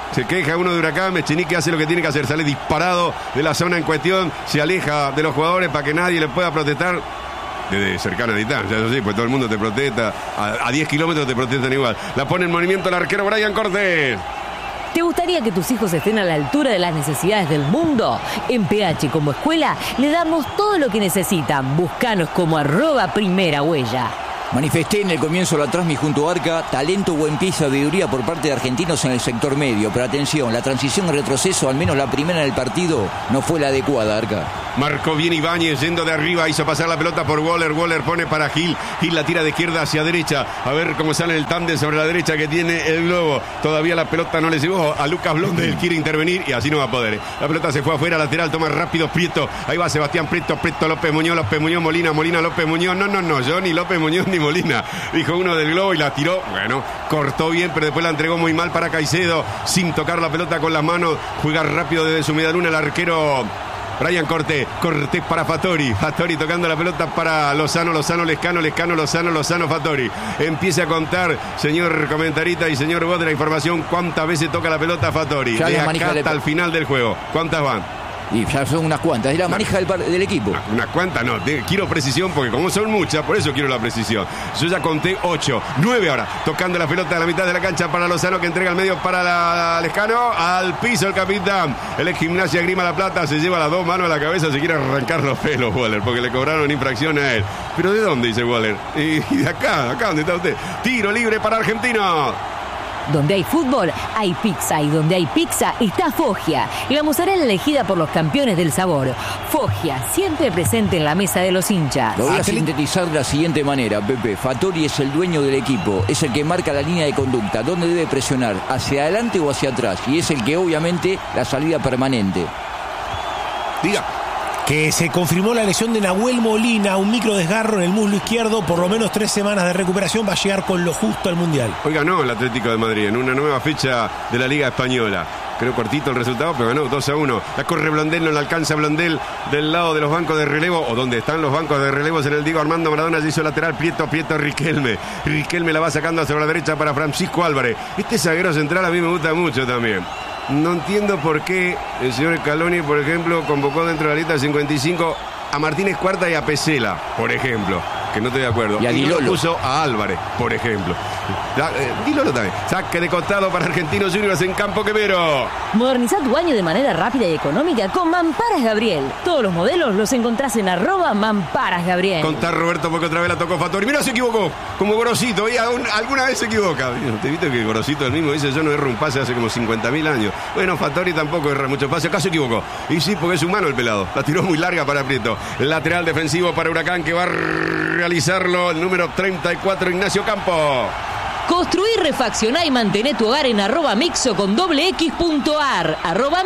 Se queja uno de Huracán, Echenique hace lo que tiene que hacer, sale disparado de la zona en cuestión, se aleja de los jugadores para que nadie le pueda protestar. Desde cercana a distancia, eso sí, pues todo el mundo te protesta, a 10 kilómetros te protestan igual. La pone en movimiento el arquero Brian Cortés. ¿Te gustaría que tus hijos estén a la altura de las necesidades del mundo? En PH como escuela le damos todo lo que necesitan. Búscanos como @primerahuella. Manifesté en el comienzo de la transmisión junto a Arca, talento, buen pie y sabiduría por parte de argentinos en el sector medio. Pero atención, la transición en retroceso, al menos la primera del partido, no fue la adecuada, Arca. Marcó bien Ibáñez, yendo de arriba, hizo pasar la pelota por Waller. Waller pone para Gil. Gil la tira de izquierda hacia derecha. A ver cómo sale el tándem sobre la derecha que tiene el Globo. Todavía la pelota no le llegó a Lucas Blondel. Quiere intervenir y así no va a poder. La pelota se fue afuera, lateral, toma rápido Prieto. Ahí va Sebastián Prieto, López Muñoz, Molina, López Muñoz. No, yo ni López Muñoz ni Molina. Dijo uno del Globo y la tiró. Bueno, cortó bien, pero después la entregó muy mal para Caicedo. Sin tocar la pelota con las manos. Juega rápido desde su medialuna el arquero Brian Cortés para Fattori tocando la pelota para Lozano, Lescano, Lozano, Fattori. Empiece a contar, señor comentarista y señor voz de la información, cuántas veces toca la pelota Fattori. De acá hasta el final del juego. ¿Cuántas van? Y ya son unas cuantas, es la manija del equipo. Unas cuantas no, quiero precisión porque como son muchas, por eso quiero la precisión. Yo ya conté 8, 9 ahora, tocando la pelota a la mitad de la cancha para Lozano, que entrega al medio para Lescano, al piso el capitán. El ex Gimnasia Grima La Plata se lleva las dos manos a la cabeza, se quiere arrancar los pelos Waller, porque le cobraron infracción a él. ¿Pero de dónde? Dice Waller. Y de acá donde está usted. Tiro libre para Argentino. Donde hay fútbol, hay pizza. Y donde hay pizza, está Foggia. La mozzarella elegida por los campeones del sabor. Foggia, siempre presente en la mesa de los hinchas. Lo voy a sintetizar de la siguiente manera, Pepe. Fattori es el dueño del equipo. Es el que marca la línea de conducta. ¿Dónde debe presionar? ¿Hacia adelante o hacia atrás? Y es el que, obviamente, la salida permanente. Diga. Que se confirmó la lesión de Nahuel Molina, un micro desgarro en el muslo izquierdo, por lo menos 3 semanas de recuperación, va a llegar con lo justo al Mundial. Hoy ganó el Atlético de Madrid en una nueva fecha de la Liga Española. Creo cortito el resultado, pero ganó 2-1. La corre Blondel, no la alcanza Blondel del lado de los bancos de relevo, o donde están los bancos de relevos en el Diego Armando Maradona. Se hizo lateral Prieto Riquelme. Riquelme la va sacando hacia la derecha para Francisco Álvarez. Este zaguero central a mí me gusta mucho también. No entiendo por qué el señor Scaloni, por ejemplo, convocó dentro de la lista 55 a Martínez Cuarta y a Pesela, por ejemplo, que no estoy de acuerdo. Y a Dilolo. No puso a Álvarez, por ejemplo. Dilolo también. Saque de costado para Argentinos Juniors en Campo Quemero. Moderniza tu baño de manera rápida y económica con Mamparas Gabriel. Todos los modelos los encontrás en @Mamparas Gabriel. Contá Roberto porque otra vez la tocó Fattori. Mirá, se equivocó. Como Gorosito. Y alguna vez se equivoca. Te viste que Gorosito el mismo dice: yo no erro un pase hace como 50.000 años. Bueno, Fattori tampoco erra mucho pase. Acá se equivocó. Y sí, porque es humano el pelado. La tiró muy larga para Prieto. Lateral defensivo para Huracán, que va a realizarlo el número 34, Ignacio Campo. Construí, refaccioná y mantené tu hogar en @mixo con x.ar.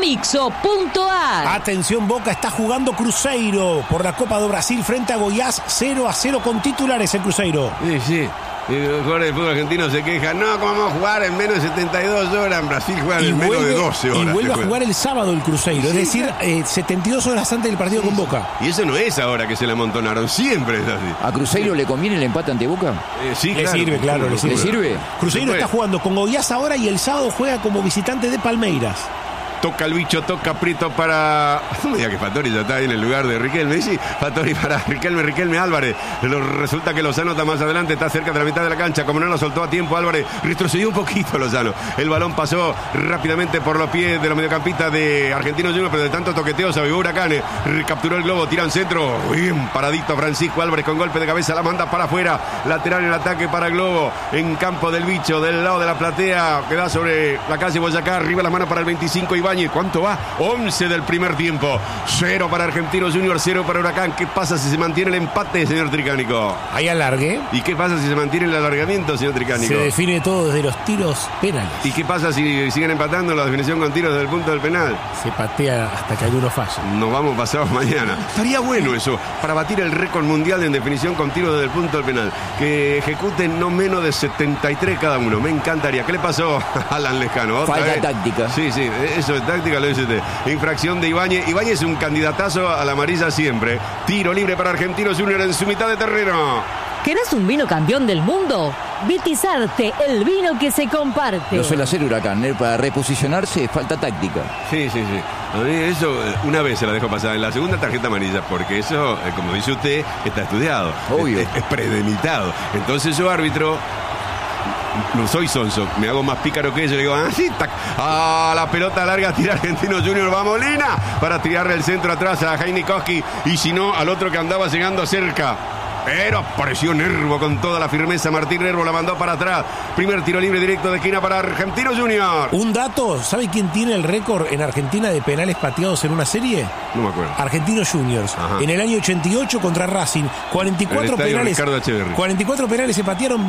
@mixo.ar. Atención, Boca está jugando Cruzeiro por la Copa do Brasil frente a Goiás, 0-0 con titulares el Cruzeiro. Sí. Los jugadores de fútbol argentino se quejan. No, ¿cómo vamos a jugar en menos de 72 horas? En Brasil juegan en menos de 12 horas. Y vuelve a jugar el sábado el Cruzeiro, es decir, 72 horas antes del partido con Boca. Y eso no es ahora que se le amontonaron, siempre es así. ¿A Cruzeiro le conviene el empate ante Boca? Sí, le sirve, claro. ¿Le sirve? Cruzeiro está jugando con Goiás ahora y el sábado juega como visitante de Palmeiras. Toca el bicho, toca Prieto para... No me diga que Fattori ya está ahí en el lugar de Riquelme. Sí, Fattori para Riquelme Álvarez. Resulta que Lozano está más adelante, está cerca de la mitad de la cancha. Como no lo soltó a tiempo, Álvarez retrocedió un poquito Lozano. El balón pasó rápidamente por los pies de los mediocampistas de Argentinos Juniors, pero de tanto toqueteo se avivó Huracán. Capturó el globo, tira en centro. Bien paradito Francisco Álvarez con golpe de cabeza, la manda para afuera. Lateral en el ataque para el globo. En campo del bicho, del lado de la platea, que da sobre la calle Boyacá. Arriba la mano para el 25, Ibáñez. ¿Cuánto va? 11 del primer tiempo. 0 para Argentinos Juniors, 0 para Huracán. ¿Qué pasa si se mantiene el empate, señor Tricánico? Hay alargue. ¿Y qué pasa si se mantiene el alargamiento, señor Tricánico? Se define todo desde los tiros penales. ¿Y qué pasa si siguen empatando la definición con tiros desde el punto del penal? Se patea hasta que alguno falle. Nos vamos pasados mañana. Estaría bueno eso, para batir el récord mundial en definición con tiros desde el punto del penal. Que ejecuten no menos de 73 cada uno. Me encantaría. ¿Qué le pasó a Alan Lescano? Falta táctica. Sí, eso es táctica, lo dice usted. Infracción de Ibáñez. Ibáñez es un candidatazo a la amarilla siempre. Tiro libre para Argentinos Juniors en su mitad de terreno. ¿Querés un vino campeón del mundo? Vitizarte, el vino que se comparte. Lo suele hacer Huracán, para reposicionarse falta táctica. Sí. A mí eso una vez se la dejo pasar, en la segunda tarjeta amarilla, porque eso, como dice usted, está estudiado. Obvio. Es premeditado. Entonces yo, árbitro, no soy sonso, me hago más pícaro que ellos, le digo, tac. La pelota larga, tira Argentino Junior, va Molina, para tirarle el centro atrás a Heinikowski, y si no, al otro que andaba llegando cerca. Pero apareció Nervo con toda la firmeza. Martín Nervo la mandó para atrás. Primer tiro libre directo de esquina para Argentino Junior. Un dato, ¿sabe quién tiene el récord en Argentina de penales pateados en una serie? No me acuerdo. Argentinos Juniors. Ajá. En el año 88 contra Racing, 44 penales. Ricardo Echeverri. 44 penales se patearon,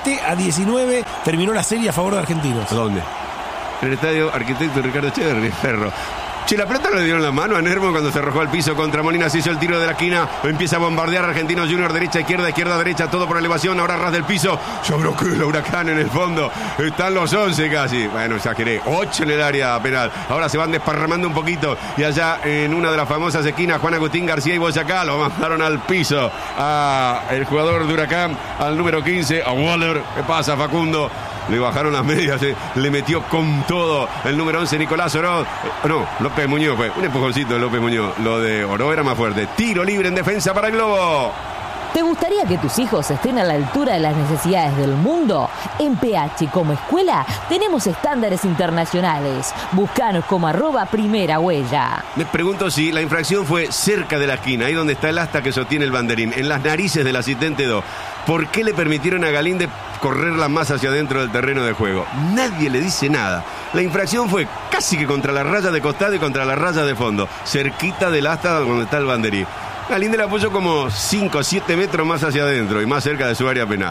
20-19 terminó la serie a favor de Argentinos. ¿Dónde? En el estadio Arquitecto Ricardo Echeverri, Ferro. Che, la pelota le dieron la mano a Nervo cuando se arrojó al piso contra Molina. Se hizo el tiro de la esquina. Empieza a bombardear Argentino Junior. Derecha, izquierda, derecha. Todo por elevación. Ahora ras del piso. Yo bloqueo el Huracán en el fondo. Están los 11 casi. Bueno, exageré. 8 en el área penal. Ahora se van desparramando un poquito. Y allá en una de las famosas esquinas, Juan Agustín García y Boyacá lo mandaron al piso. A el jugador de Huracán, al número 15, a Waller. ¿Qué pasa, Facundo? Le bajaron las medias, le metió con todo el número 11, Nicolás Oroz. No, López Muñoz fue. Un empujoncito de López Muñoz. Lo de Oroz era más fuerte. Tiro libre en defensa para el Globo. ¿Te gustaría que tus hijos estén a la altura de las necesidades del mundo? En PH como escuela tenemos estándares internacionales. Búscanos como @primerahuella. Me pregunto si la infracción fue cerca de la esquina, ahí donde está el asta que sostiene el banderín, en las narices del asistente 2. ¿Por qué le permitieron a Galíndez correrla más hacia adentro del terreno de juego? Nadie le dice nada. La infracción fue casi que contra la raya de costado y contra la raya de fondo, cerquita del asta donde está el banderín. Galíndez la puso como 5 o 7 metros más hacia adentro y más cerca de su área penal.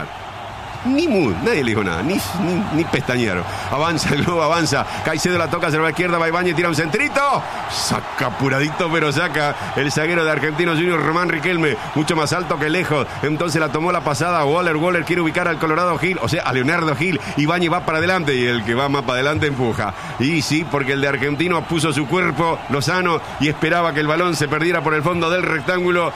Nadie le dijo nada, ni pestañearon. Avanza el Globo, avanza. Caicedo la toca hacia la izquierda, va Ibáñez, tira un centrito. Saca apuradito, pero saca el zaguero de Argentino Junior, Román Riquelme, mucho más alto que lejos. Entonces la tomó la pasada Waller quiere ubicar al Colorado Gil, o sea, a Leonardo Gil. Ibáñez va para adelante y el que va más para adelante empuja. Y sí, porque el de Argentino puso su cuerpo Lozano y esperaba que el balón se perdiera por el fondo del rectángulo.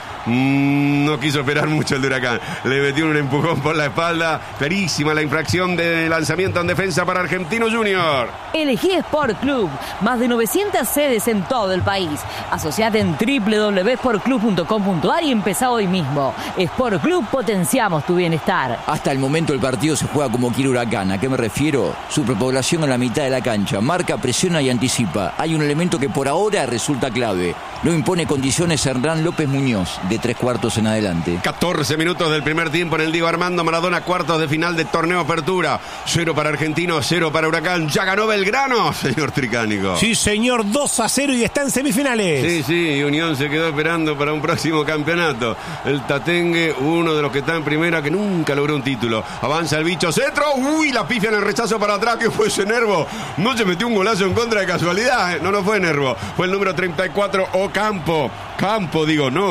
No quiso esperar mucho el de Huracán. Le metió un empujón por la espalda. Clarísima la infracción de lanzamiento en defensa para Argentino Junior. Elegí Sport Club, más de 900 sedes en todo el país. Asociate en www.sportclub.com.ar y empezá hoy mismo. Sport Club, potenciamos tu bienestar. Hasta el momento el partido se juega como quiere Huracán. ¿A qué me refiero? Superpoblación en la mitad de la cancha. Marca, presiona y anticipa. Hay un elemento que por ahora resulta clave. No impone condiciones Hernán López Muñoz, de 3/4 en adelante. 14 minutos del primer tiempo en el Diego Armando Maradona, cuartos de final de torneo Apertura. 0 para Argentino, 0 para Huracán. Ya ganó Belgrano, señor Tricánico. Sí, señor, 2-0 y está en semifinales. Sí, y Unión se quedó esperando para un próximo campeonato. El Tatengue, uno de los que está en primera, que nunca logró un título. Avanza el bicho, centro. Uy, la pifia en el rechazo para atrás. ¿Qué fue ese Nervo? No se metió un golazo en contra de casualidad. No fue Nervo. Fue el número 34, Ocampo. Campos,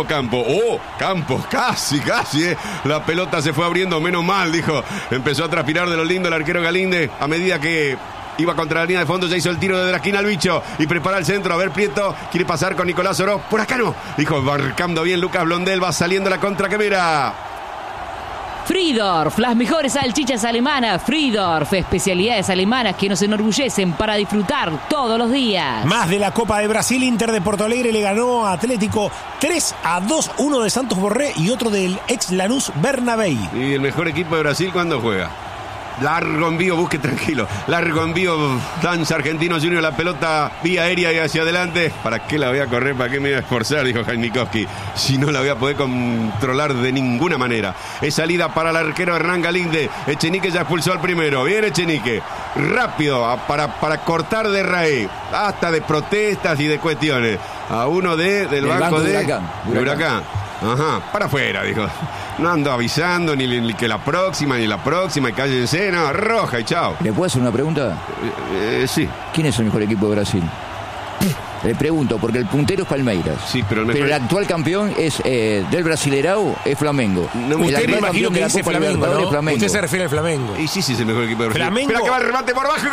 casi. La pelota se fue abriendo, menos mal, dijo. Empezó a transpirar de lo lindo el arquero Galíndez. A medida que iba contra la línea de fondo, ya hizo el tiro desde la esquina al bicho y prepara el centro. A ver, Prieto quiere pasar con Nicolás Oroz. Por acá no, dijo, marcando bien Lucas Blondel. Va saliendo la contra Quemera. Friedorf, las mejores salchichas alemanas. Friedorf, especialidades alemanas que nos enorgullecen para disfrutar todos los días. Más de la Copa de Brasil, Inter de Porto Alegre le ganó a Atlético 3-2, uno de Santos Borré y otro del ex Lanús Bernabéu. ¿Y el mejor equipo de Brasil cuándo juega? Largo envío, busque tranquilo. Largo envío, danza Argentino Junior, la pelota vía aérea y hacia adelante. ¿Para qué la voy a correr? ¿Para qué me voy a esforzar? Dijo Heinikowski. Si no la voy a poder controlar de ninguna manera. Es salida para el arquero Hernán Galíndez. Echenique ya expulsó al primero. Bien Echenique. Rápido para cortar de raíz. Hasta de protestas y de cuestiones. A uno del banco de Huracán. Ajá, para afuera, dijo. No ando avisando ni que la próxima, y cállense, no, roja y chao. ¿Le puedo hacer una pregunta? Sí. ¿Quién es el mejor equipo de Brasil? Le pregunto, porque el puntero es Palmeiras. Sí, pero el actual campeón es del Brasileirao es Flamengo. Usted me imagino que dice Flamengo, ¿no? Flamengo. Usted se refiere al Flamengo. Y sí, es el mejor equipo de Brasil. Flamengo. Espera que va el remate por abajo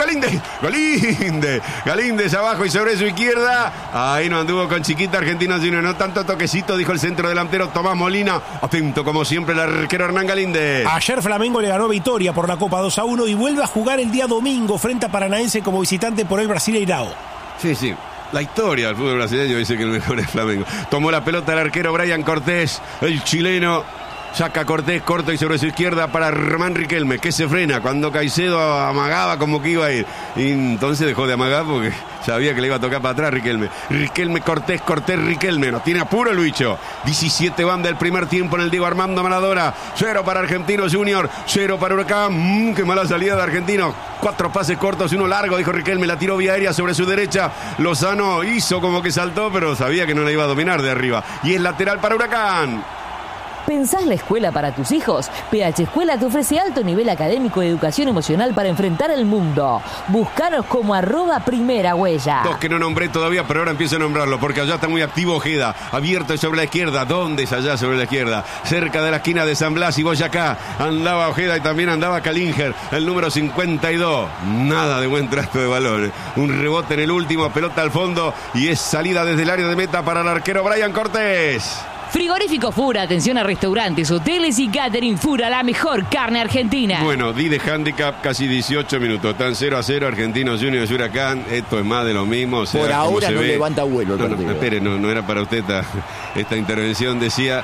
y Galíndez abajo y sobre su izquierda. Ahí no anduvo con chiquita Argentinos Juniors. No tanto toquecito, dijo el centro delantero Tomás Molina. Atento como siempre el arquero Hernán Galíndez. Ayer Flamengo le ganó Vitória por la Copa 2-1 y vuelve a jugar el día domingo frente a Paranaense como visitante por el Brasileirao. Sí. La historia del fútbol brasileño dice que el mejor es Flamengo. Tomó la pelota el arquero Brian Cortés, el chileno. Saca Cortés corto y sobre su izquierda para Román Riquelme, que se frena cuando Caicedo amagaba como que iba a ir. Y entonces dejó de amagar porque sabía que le iba a tocar para atrás Riquelme. Cortés, Riquelme. Nos tiene apuro el bicho. 17 van del primer tiempo en el Diego Armando Maradona. 0 para Argentinos Juniors, 0 para Huracán. Qué mala salida de Argentinos. 4 pases cortos y uno largo, dijo Riquelme. La tiró vía aérea sobre su derecha. Lozano hizo como que saltó, pero sabía que no la iba a dominar de arriba. Y es lateral para Huracán. ¿Pensás la escuela para tus hijos? PH Escuela te ofrece alto nivel académico y educación emocional para enfrentar el mundo. Búscanos como @primerahuella. Dos que no nombré todavía, pero ahora empiezo a nombrarlo, porque allá está muy activo Ojeda. Abierto sobre la izquierda. ¿Dónde es allá sobre la izquierda? Cerca de la esquina de San Blas y Boyacá. Andaba Ojeda y también andaba Kalinger, el número 52. Nada de buen trato de balones. Un rebote en el último, pelota al fondo y es salida desde el área de meta para el arquero Brian Cortés. Frigorífico Fura, atención a restaurantes, hoteles y catering. Fura, la mejor carne argentina. Bueno, di de handicap casi 18 minutos. Están 0-0 Argentinos Juniors y Huracán. Esto es más de lo mismo. O sea, por ahora no levanta vuelo el partido. Espere, no era para usted esta intervención. Decía,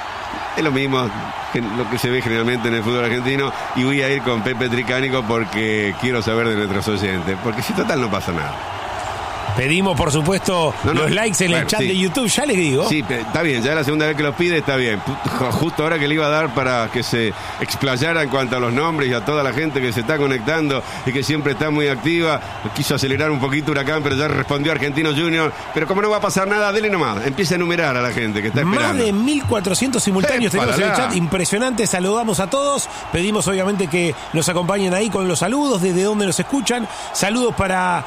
es lo mismo que lo que se ve generalmente en el fútbol argentino. Y voy a ir con Pepe Tricánico porque quiero saber de nuestros oyentes. Porque si total no pasa nada. Pedimos, por supuesto, los likes en el chat de YouTube, ya les digo. Sí, está bien, ya es la segunda vez que los pide, está bien. Justo ahora que le iba a dar para que se explayara en cuanto a los nombres y a toda la gente que se está conectando y que siempre está muy activa. Quiso acelerar un poquito Huracán, pero ya respondió Argentinos Juniors. Pero como no va a pasar nada, dele nomás. Empieza a enumerar a la gente que está esperando. Más de 1.400 simultáneos tenemos en el chat. Impresionante, saludamos a todos. Pedimos obviamente que nos acompañen ahí con los saludos, desde donde nos escuchan. Saludos para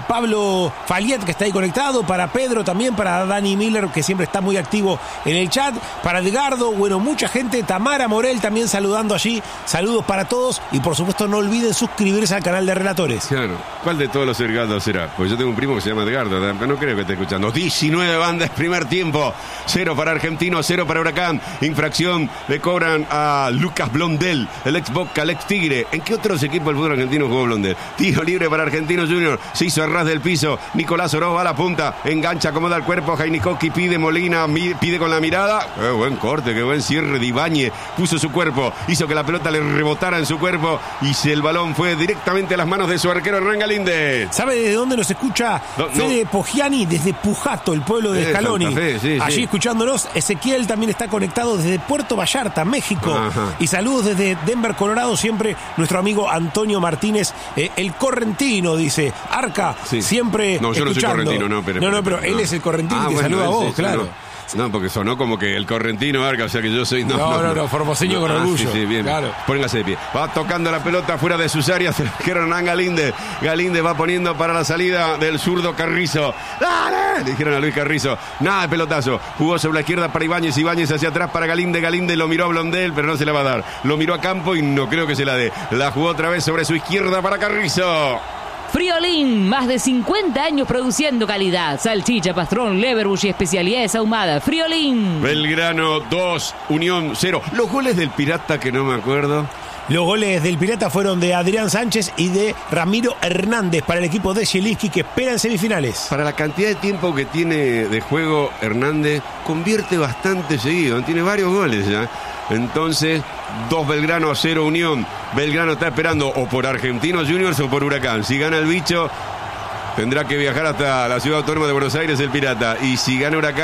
Pablo Faliet, que está ahí conectado, para Pedro también, para Dani Miller, que siempre está muy activo en el chat, para Edgardo, bueno, mucha gente, Tamara Morel también saludando allí, saludos para todos, y por supuesto no olviden suscribirse al canal de Relatores. Claro, ¿cuál de todos los Edgardos será? Pues yo tengo un primo que se llama Edgardo, pero no creo que esté escuchando. 19 bandas, primer tiempo, 0 para Argentinos, 0 para Huracán, infracción, le cobran a Lucas Blondel, el ex Boca, el ex Tigre. ¿En qué otros equipos del fútbol argentino jugó Blondel? Tiro libre para Argentinos Juniors, se hizo a ras del piso, Nicolás Oroz va a la punta, engancha, acomoda el cuerpo, Jainikoski pide, Molina pide con la mirada, qué buen corte, qué buen cierre de Ibáñez, puso su cuerpo, hizo que la pelota le rebotara en su cuerpo y el balón fue directamente a las manos de su arquero Hernán Galíndez. ¿Sabe desde dónde nos escucha? Fede Poggiani, desde Pujato, el pueblo de Scaloni. Allí escuchándonos. Ezequiel también está conectado desde Puerto Vallarta, México. Ajá. Y saludos desde Denver, Colorado, siempre nuestro amigo Antonio Martínez, el correntino, dice Arca, siempre no, yo escuchando. No soy correntino, pero él es el correntino y te saluda a vos, claro. No, porque sonó como que el correntino Arca, o sea que yo soy... No, formoseño con orgullo. Sí, bien. Claro. Póngase de pie. Va tocando la pelota fuera de sus áreas el arquero Hernán Galíndez. Galíndez va poniendo para la salida del zurdo Carrizo. ¡Dale! Le dijeron a Luis Carrizo. Nada de pelotazo. Jugó sobre la izquierda para Ibáñez. Ibáñez hacia atrás para Galíndez. Galíndez lo miró a Blondel, pero no se la va a dar. Lo miró a campo y no creo que se la dé. La jugó otra vez sobre su izquierda para Carrizo. Friolín, más de 50 años produciendo calidad. Salchicha, pastrón, leverbush y especialidades ahumadas. Friolín. Belgrano 2, Unión 0. Los goles del Pirata que no me acuerdo. Los goles del Pirata fueron de Adrián Sánchez y de Ramiro Hernández para el equipo de Zielinski, que espera en semifinales. Para la cantidad de tiempo que tiene de juego Hernández, convierte bastante seguido. Tiene varios goles ya. Entonces, 2 Belgrano, 0 Unión. Belgrano está esperando o por Argentinos Juniors o por Huracán. Si gana el bicho, tendrá que viajar hasta la ciudad autónoma de Buenos Aires el Pirata. Y si gana Huracán,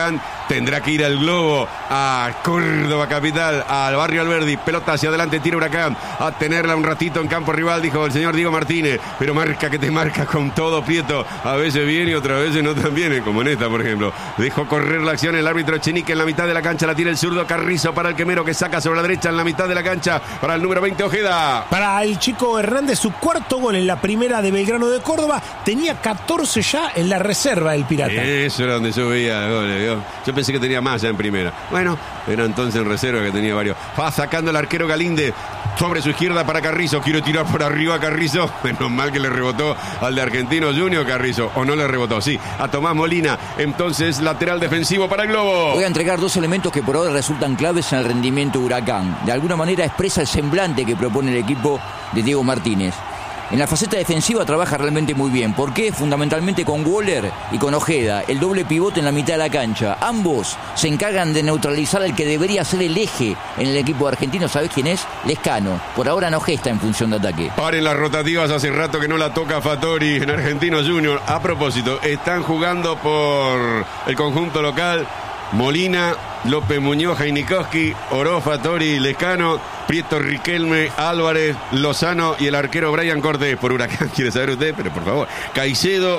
Tendrá que ir al Globo, a Córdoba capital, al barrio Alberdi. Pelota hacia adelante, tira Huracán. A tenerla un ratito en campo rival, dijo el señor Diego Martínez. Pero marca que te marca con todo, Prieto. A veces viene y otras veces no tan viene, como en esta, por ejemplo. Dejó correr la acción el árbitro Echenique en la mitad de la cancha. La tira el zurdo Carrizo para el quemero, que saca sobre la derecha en la mitad de la cancha. Para el número 20, Ojeda. Para el chico Hernández, su cuarto gol en la primera de Belgrano de Córdoba. Tenía 14 ya en la reserva del Pirata. Eso era donde yo veía goles. Yo pensé que tenía más ya en primera. Bueno, era entonces en reserva que tenía varios. Va sacando el arquero Galinde sobre su izquierda para Carrizo. Quiero tirar por arriba a Carrizo. Menos mal que le rebotó al de Argentinos Juniors Carrizo. O no le rebotó, sí. A Tomás Molina. Entonces lateral defensivo para el Globo. Voy a entregar dos elementos que por ahora resultan claves en el rendimiento de Huracán. De alguna manera expresa el semblante que propone el equipo de Diego Martínez. En la faceta defensiva trabaja realmente muy bien. ¿Por qué? Fundamentalmente con Waller y con Ojeda, el doble pivote en la mitad de la cancha. Ambos se encargan de neutralizar al que debería ser el eje en el equipo argentino. ¿Sabés quién es? Lescano. Por ahora no gesta en función de ataque. Paren las rotativas, hace rato que no la toca Fattori en Argentinos Juniors. A propósito, están jugando por el conjunto local Molina, López Muñoz, Jainikowski, Oró, Fattori, Lescano, Prieto, Riquelme, Álvarez, Lozano y el arquero Brian Cortés. Por Huracán, quiere saber usted, pero por favor. Caicedo,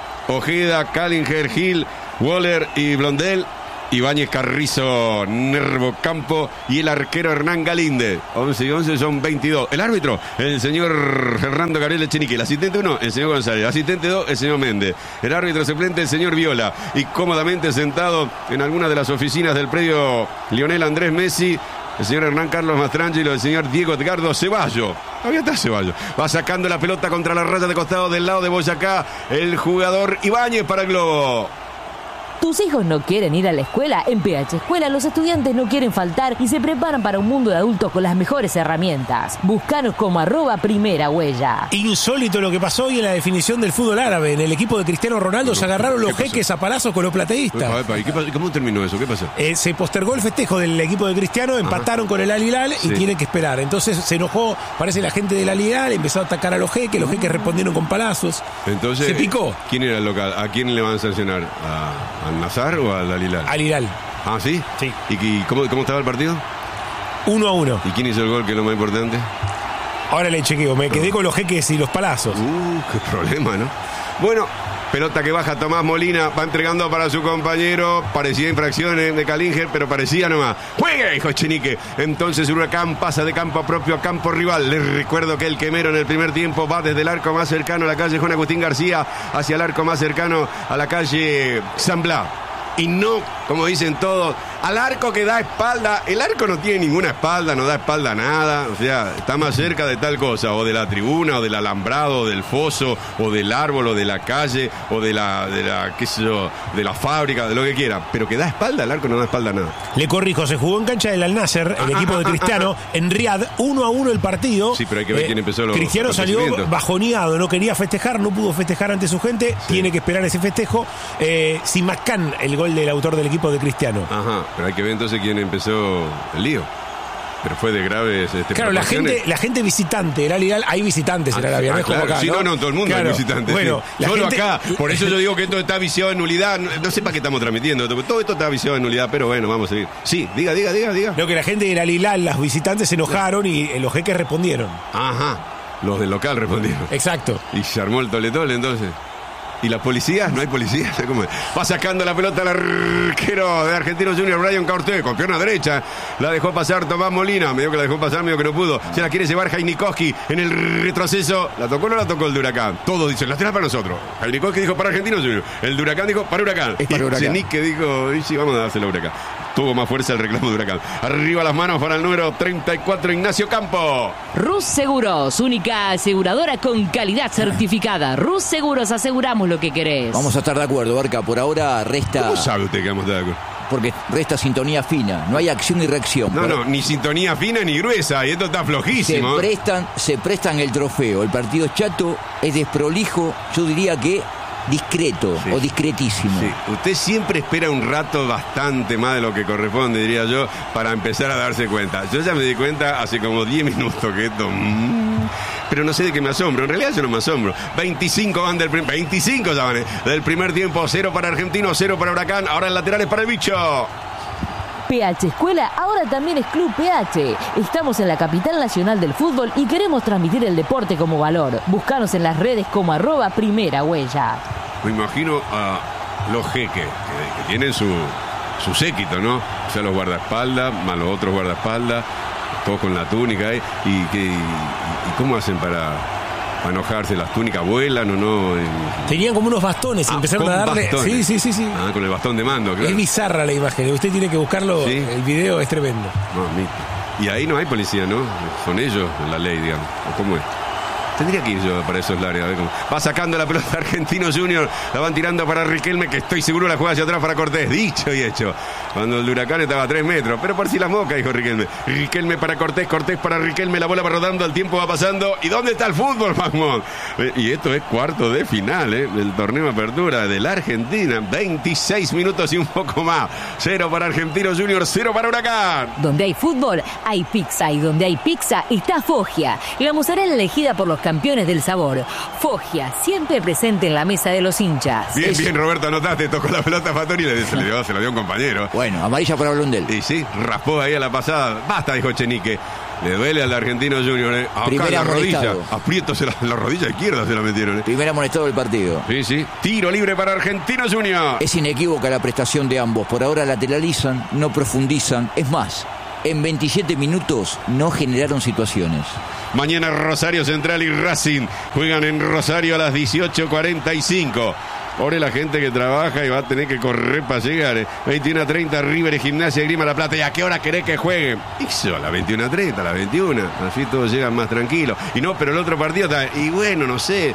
Ojeda, Callinger, Gil, Waller y Blondel. Ibáñez, Carrizo, Nervo, Campo y el arquero Hernán Galinde. 11 y 11 son 22. El árbitro, el señor Fernando Gabriel Echenique. El asistente 1, el señor González. El asistente 2, el señor Méndez. El árbitro suplente, el señor Viola. Y cómodamente sentado en alguna de las oficinas del predio Lionel Andrés Messi, el señor Hernán Carlos Mastrangelo, el señor Diego Edgardo Ceballos. Todavía está Ceballos. Va sacando la pelota contra la raya de costado del lado de Boyacá. El jugador Ibáñez para el Globo. ¿Tus hijos no quieren ir a la escuela? En PH Escuela los estudiantes no quieren faltar y se preparan para un mundo de adultos con las mejores herramientas. Búscanos como @primerahuella. Insólito lo que pasó hoy en la definición del fútbol árabe. En el equipo de Cristiano Ronaldo se agarraron los jeques a palazos con los plateístas. ¿Y cómo terminó eso? ¿Qué pasó? Se postergó el festejo del equipo de Cristiano, empataron con el Al Hilal y tienen que esperar. Entonces se enojó, parece la gente del Al Hilal, empezó a atacar a los jeques respondieron con palazos. Entonces, se picó. ¿Quién era el local? ¿A quién le van a sancionar? ¿Al Nazar o al Al Hilal? Al Hilal. ¿Ah, sí? Sí. ¿Y cómo estaba el partido? 1-1. ¿Y quién hizo el gol, que es lo más importante? Ahora le chequeo, me quedé con los jeques y los palazos. Qué problema, ¿no? Bueno, pelota que baja Tomás Molina, va entregando para su compañero. Parecía infracciones de Callinger, pero parecía nomás. ¡Juegue, hijo Echenique! Entonces Huracán pasa de campo propio a campo rival. Les recuerdo que el quemero en el primer tiempo va desde el arco más cercano a la calle Juan Agustín García hacia el arco más cercano a la calle San Blas. Y no, como dicen todos, al arco que da espalda. El arco no tiene ninguna espalda, no da espalda a nada. O sea, está más cerca de tal cosa, o de la tribuna, o del alambrado, o del foso, o del árbol, o de la calle, o de la qué sé yo, de la fábrica, de lo que quiera. Pero que da espalda, el arco no da espalda a nada. Le corrijo, se jugó en cancha del Al Nasser, el equipo de Cristiano, en Riad, 1-1 el partido. Sí, pero hay que ver quién empezó los Cristiano salió bajoneado, no quería festejar, no pudo festejar ante su gente, tiene que esperar ese festejo. Simacán, el gol del autor del equipo de Cristiano. Ajá, pero hay que ver entonces quién empezó el lío. Pero fue de graves claro, la gente visitante, el Al Hilal, hay visitantes en Arabia, no es como claro. acá, Sí, no, todo el mundo hay visitantes. Bueno, sí. Solo gente, acá, por eso yo digo que esto está viciado en nulidad. No sé para qué estamos transmitiendo, todo esto está viciado en nulidad, pero bueno, vamos a seguir. Sí, diga. Lo que la gente del Al Hilal, los visitantes se enojaron y los jeques respondieron. Ajá, los del local respondieron. Exacto. Y se armó el tole entonces. ¿Y la policía? No hay policía. ¿Cómo es? Va sacando la pelota el arquero de Argentinos Juniors, Brian Cortés, con pierna derecha. La dejó pasar Tomás Molina. Medio que la dejó pasar, medio que no pudo. Se la quiere llevar Jainikowski en el retroceso. ¿La tocó o no la tocó el de Huracán? Todos dicen, la tira para nosotros. Jainikowski dijo para Argentinos Juniors. El de Huracán dijo para Huracán. Es para Huracán. Echenique dijo, y sí, vamos a dárselo a Huracán. Tuvo más fuerza el reclamo de Huracán. Arriba las manos para el número 34, Ignacio Campo. Rus Seguros, única aseguradora con calidad certificada. Rus Seguros, aseguramos lo que querés. Vamos a estar de acuerdo, Barca. Por ahora resta... ¿Cómo sabe usted que vamos a estar de acuerdo? Porque resta sintonía fina. No hay acción y reacción. No, ni sintonía fina ni gruesa. Y esto está flojísimo. Se prestan el trofeo. El partido es chato, es desprolijo. Yo diría que discreto o discretísimo. Sí. Usted siempre espera un rato bastante más de lo que corresponde, diría yo, para empezar a darse cuenta. Yo ya me di cuenta hace como 10 minutos que esto... pero no sé de qué me asombro. En realidad yo no me asombro. 25 van del primer tiempo. 0 para Argentino, 0 para Huracán. Ahora el lateral es para el bicho. PH Escuela ahora también es Club PH. Estamos en la capital nacional del fútbol y queremos transmitir el deporte como valor. Búscanos en las redes como @primera huella. Me imagino a los jeques que tienen su séquito, ¿no? O sea, los guardaespaldas, más los otros guardaespaldas, todos con la túnica, ¿eh? ¿Y cómo hacen para enojarse? ¿Las túnicas vuelan o no? Tenían como unos bastones, empezaron a darle... Bastones. Sí. Ah, con el bastón de mando, claro. Es bizarra la imagen, usted tiene que buscarlo, ¿sí? El video es tremendo. Y ahí no hay policía, ¿no? Son ellos la ley, digamos. ¿O cómo es? Tendría que ir yo para esos lares. A ver cómo. Va sacando la pelota Argentino Junior. La van tirando para Riquelme, que estoy seguro la juega hacia atrás para Cortés. Dicho y hecho. Cuando el Huracán estaba a 3 metros. Pero por si las moscas, dijo Riquelme. Riquelme para Cortés, Cortés para Riquelme. La bola va rodando, el tiempo va pasando. ¿Y dónde está el fútbol, Mahmoud? Y esto es cuarto de final, del torneo de apertura de la Argentina. 26 minutos y un poco más. 0 para Argentino Junior, 0 para Huracán. Donde hay fútbol, hay pizza. Y donde hay pizza, está Foggia. La mozzarella elegida por los campeones del sabor. Foggia, siempre presente en la mesa de los hinchas. Bien, Roberto, anotaste, tocó la pelota a Fattori y se la dio a un compañero. Bueno, amarilla para Blondel. Y sí, raspó ahí a la pasada. Basta, dijo Chenique. Le duele al Argentino Junior. Acá Primera la rodilla. amonestado. Aprietos la rodilla izquierda se la metieron. Primer amonestado del partido. Sí. Tiro libre para Argentino Junior. Es inequívoca la prestación de ambos. Por ahora lateralizan, no profundizan. Es más, en 27 minutos no generaron situaciones. Mañana Rosario Central y Racing juegan en Rosario a las 18:45. Pobre la gente que trabaja y va a tener que correr para llegar. 21:30 River y Gimnasia Grima La Plata. ¿Y a qué hora querés que jueguen? Hizo a las 21:30, a las 21. Así todos llegan más tranquilos. Y no, pero el otro partido está... Y bueno, no sé,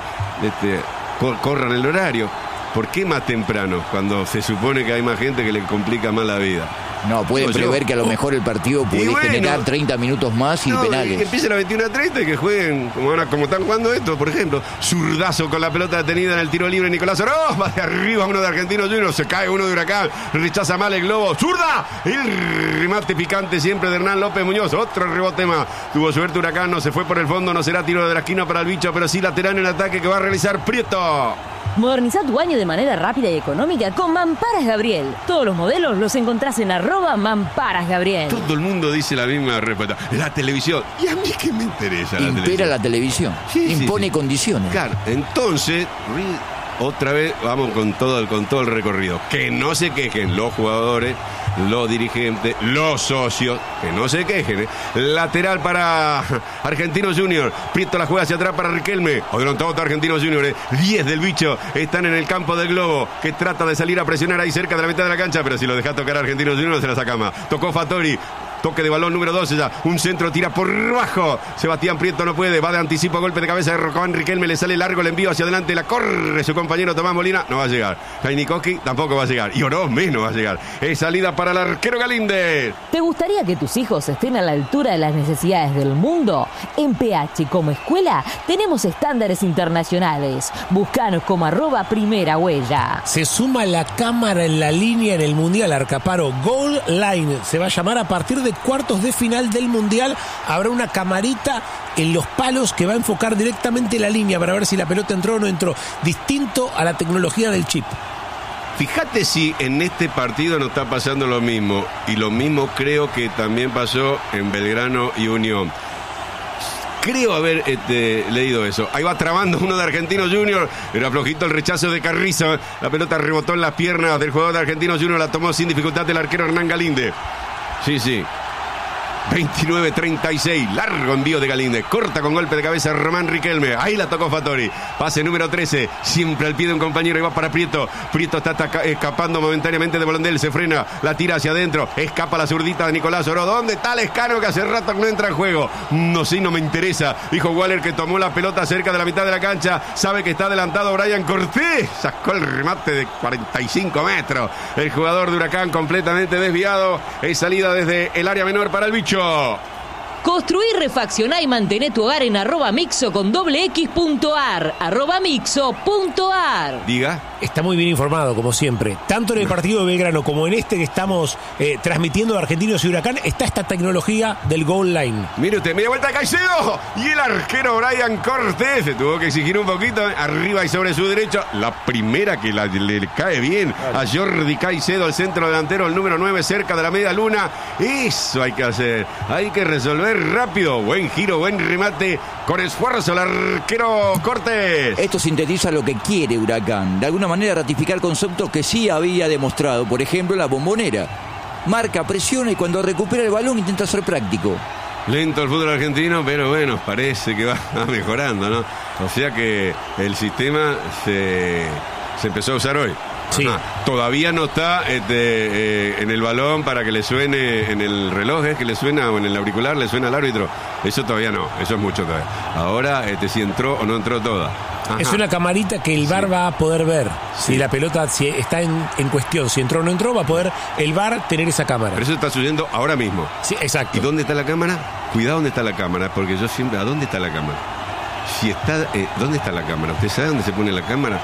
corran el horario. ¿Por qué más temprano? Cuando se supone que hay más gente que le complica más la vida. No, pueden prever que a lo mejor el partido puede generar 30 minutos más y penales. Que empiece a las 21:30 y que jueguen como están jugando esto, por ejemplo. Zurdazo con la pelota detenida en el tiro libre. Nicolás Oroz va de arriba uno de Argentino Junior. Se cae uno de Huracán. Rechaza mal el globo. ¡Zurda! El remate picante siempre de Hernán López Muñoz. Otro rebote más. Tuvo suerte Huracán. No se fue por el fondo. No será tiro de la esquina para el bicho, pero sí lateral en ataque que va a realizar Prieto. Moderniza tu baño de manera rápida y económica con Mamparas Gabriel. Todos los modelos los encontrás en @Mamparas Gabriel. Todo el mundo dice la misma respuesta. La televisión. ¿Y a mí qué me interesa la televisión? Impera la televisión. Impone condiciones. Claro, entonces... Otra vez vamos con todo el recorrido. Que no se quejen los jugadores, los dirigentes, los socios. Que no se quejen. Lateral para Argentino Junior. Prieto la juega hacia atrás para Riquelme. Odontólogo Argentino Junior. 10 del bicho están en el campo del globo. Que trata de salir a presionar ahí cerca de la mitad de la cancha. Pero si lo deja tocar a Argentino Junior se la saca más. Tocó Fattori. Toque de balón número 12 ya. Un centro tira por bajo. Sebastián Prieto no puede. Va de anticipo. Golpe de cabeza de Rocabán. Riquelme le sale largo. Le envío hacia adelante. La corre su compañero Tomás Molina. No va a llegar. Jainikoski tampoco va a llegar. Y Oroz menos va a llegar. Es salida para el arquero Galíndez. ¿Te gustaría que tus hijos estén a la altura de las necesidades del mundo? En PH como escuela tenemos estándares internacionales. Búscanos como @primera huella. Se suma la cámara en la línea en el Mundial Arcaparo. Goal Line. Se va a llamar a partir de cuartos de final del Mundial. Habrá una camarita en los palos que va a enfocar directamente la línea para ver si la pelota entró o no entró. Distinto a la tecnología del chip. Fíjate si en este partido no está pasando lo mismo. Y lo mismo creo que también pasó en Belgrano y Unión. Creo haber leído eso. Ahí va trabando uno de Argentino Junior. Era flojito el rechazo de Carrizo. La pelota rebotó en las piernas del jugador de Argentino Junior. La tomó sin dificultad el arquero Hernán Galíndez. Sí. 29-36, largo envío de Galíndez, corta con golpe de cabeza Román Riquelme, ahí la tocó Fattori, pase número 13, siempre al pie de un compañero y va para Prieto está escapando momentáneamente de Blondel, se frena, la tira hacia adentro, escapa la zurdita de Nicolás Oroz. ¿Dónde está Lescano que hace rato no entra en juego? No me interesa, dijo Waller que tomó la pelota cerca de la mitad de la cancha, sabe que está adelantado Brian Cortés, sacó el remate de 45 metros, el jugador de Huracán completamente desviado, es salida desde el área menor para el bicho. Construí, refaccioná y mantené tu hogar en @mixo con @mixo.ar. Diga. Está muy bien informado, como siempre. Tanto en el partido de Belgrano como en este que estamos transmitiendo de Argentinos y Huracán, está esta tecnología del goal line. Mire usted, media vuelta Caicedo. Y el arquero Brian Cortés se tuvo que exigir un poquito. Arriba y sobre su derecho. La primera que le cae bien a Jordi Caicedo, el centro delantero, el número 9, cerca de la media luna. Eso hay que hacer. Hay que resolver rápido. Buen giro, buen remate. Con esfuerzo el arquero Cortés. Esto sintetiza lo que quiere Huracán. De alguna manera ratificar conceptos que sí había demostrado. Por ejemplo, la Bombonera. Marca, presiona y cuando recupera el balón intenta ser práctico. Lento el fútbol argentino, pero bueno, parece que va mejorando, ¿no? O sea que el sistema se empezó a usar hoy. Sí. Todavía no está en el balón para que le suene en el reloj, que le suena, o en el auricular le suena al árbitro. Eso todavía no, eso es mucho todavía. Ahora si entró o no entró toda. Ajá. Es una camarita que el VAR va a poder ver. Si la pelota está en cuestión, si entró o no entró, va a poder el VAR tener esa cámara. Pero eso está sucediendo ahora mismo. Sí, exacto. ¿Y dónde está la cámara? Cuidado dónde está la cámara, porque yo siempre... ¿A dónde está la cámara? Si está, ¿dónde está la cámara? ¿Usted sabe dónde se pone la cámara?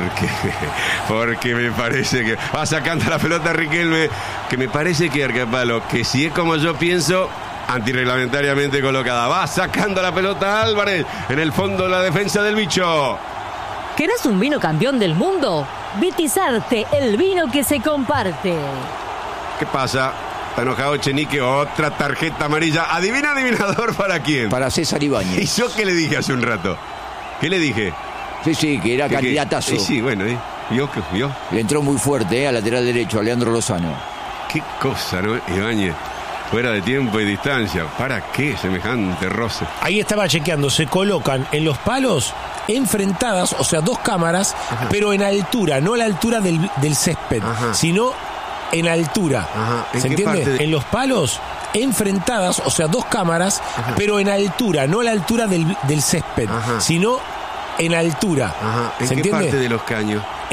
Porque me parece que va sacando la pelota Riquelme, que me parece que Arcapalo, que si es como yo pienso, antirreglamentariamente colocada, va sacando la pelota Álvarez en el fondo de la defensa del bicho. ¿Querés un vino campeón del mundo? Vitizarte, el vino que se comparte. ¿Qué pasa? Está enojado Chenique, otra tarjeta amarilla. Adivina, adivinador, ¿para quién? Para César Ibáñez. ¿Y yo qué le dije hace un rato? ¿Qué le dije? Sí, que era candidatazo. Sí, bueno, ¿vio? Le entró muy fuerte a lateral derecho, a Leandro Lozano. Qué cosa, ¿no? Ibáñez, fuera de tiempo y distancia. ¿Para qué semejante roce? Ahí estaba chequeando, se colocan en los palos enfrentadas, o sea, dos cámaras, ajá, pero en altura, no a la altura del césped, ajá, sino en altura. ¿Se entiende? En los palos enfrentadas, o sea, dos cámaras, ajá, pero en altura, no a la altura del césped, ajá, sino en altura. Ajá. ¿En ¿Se qué entiende? parte de los caños?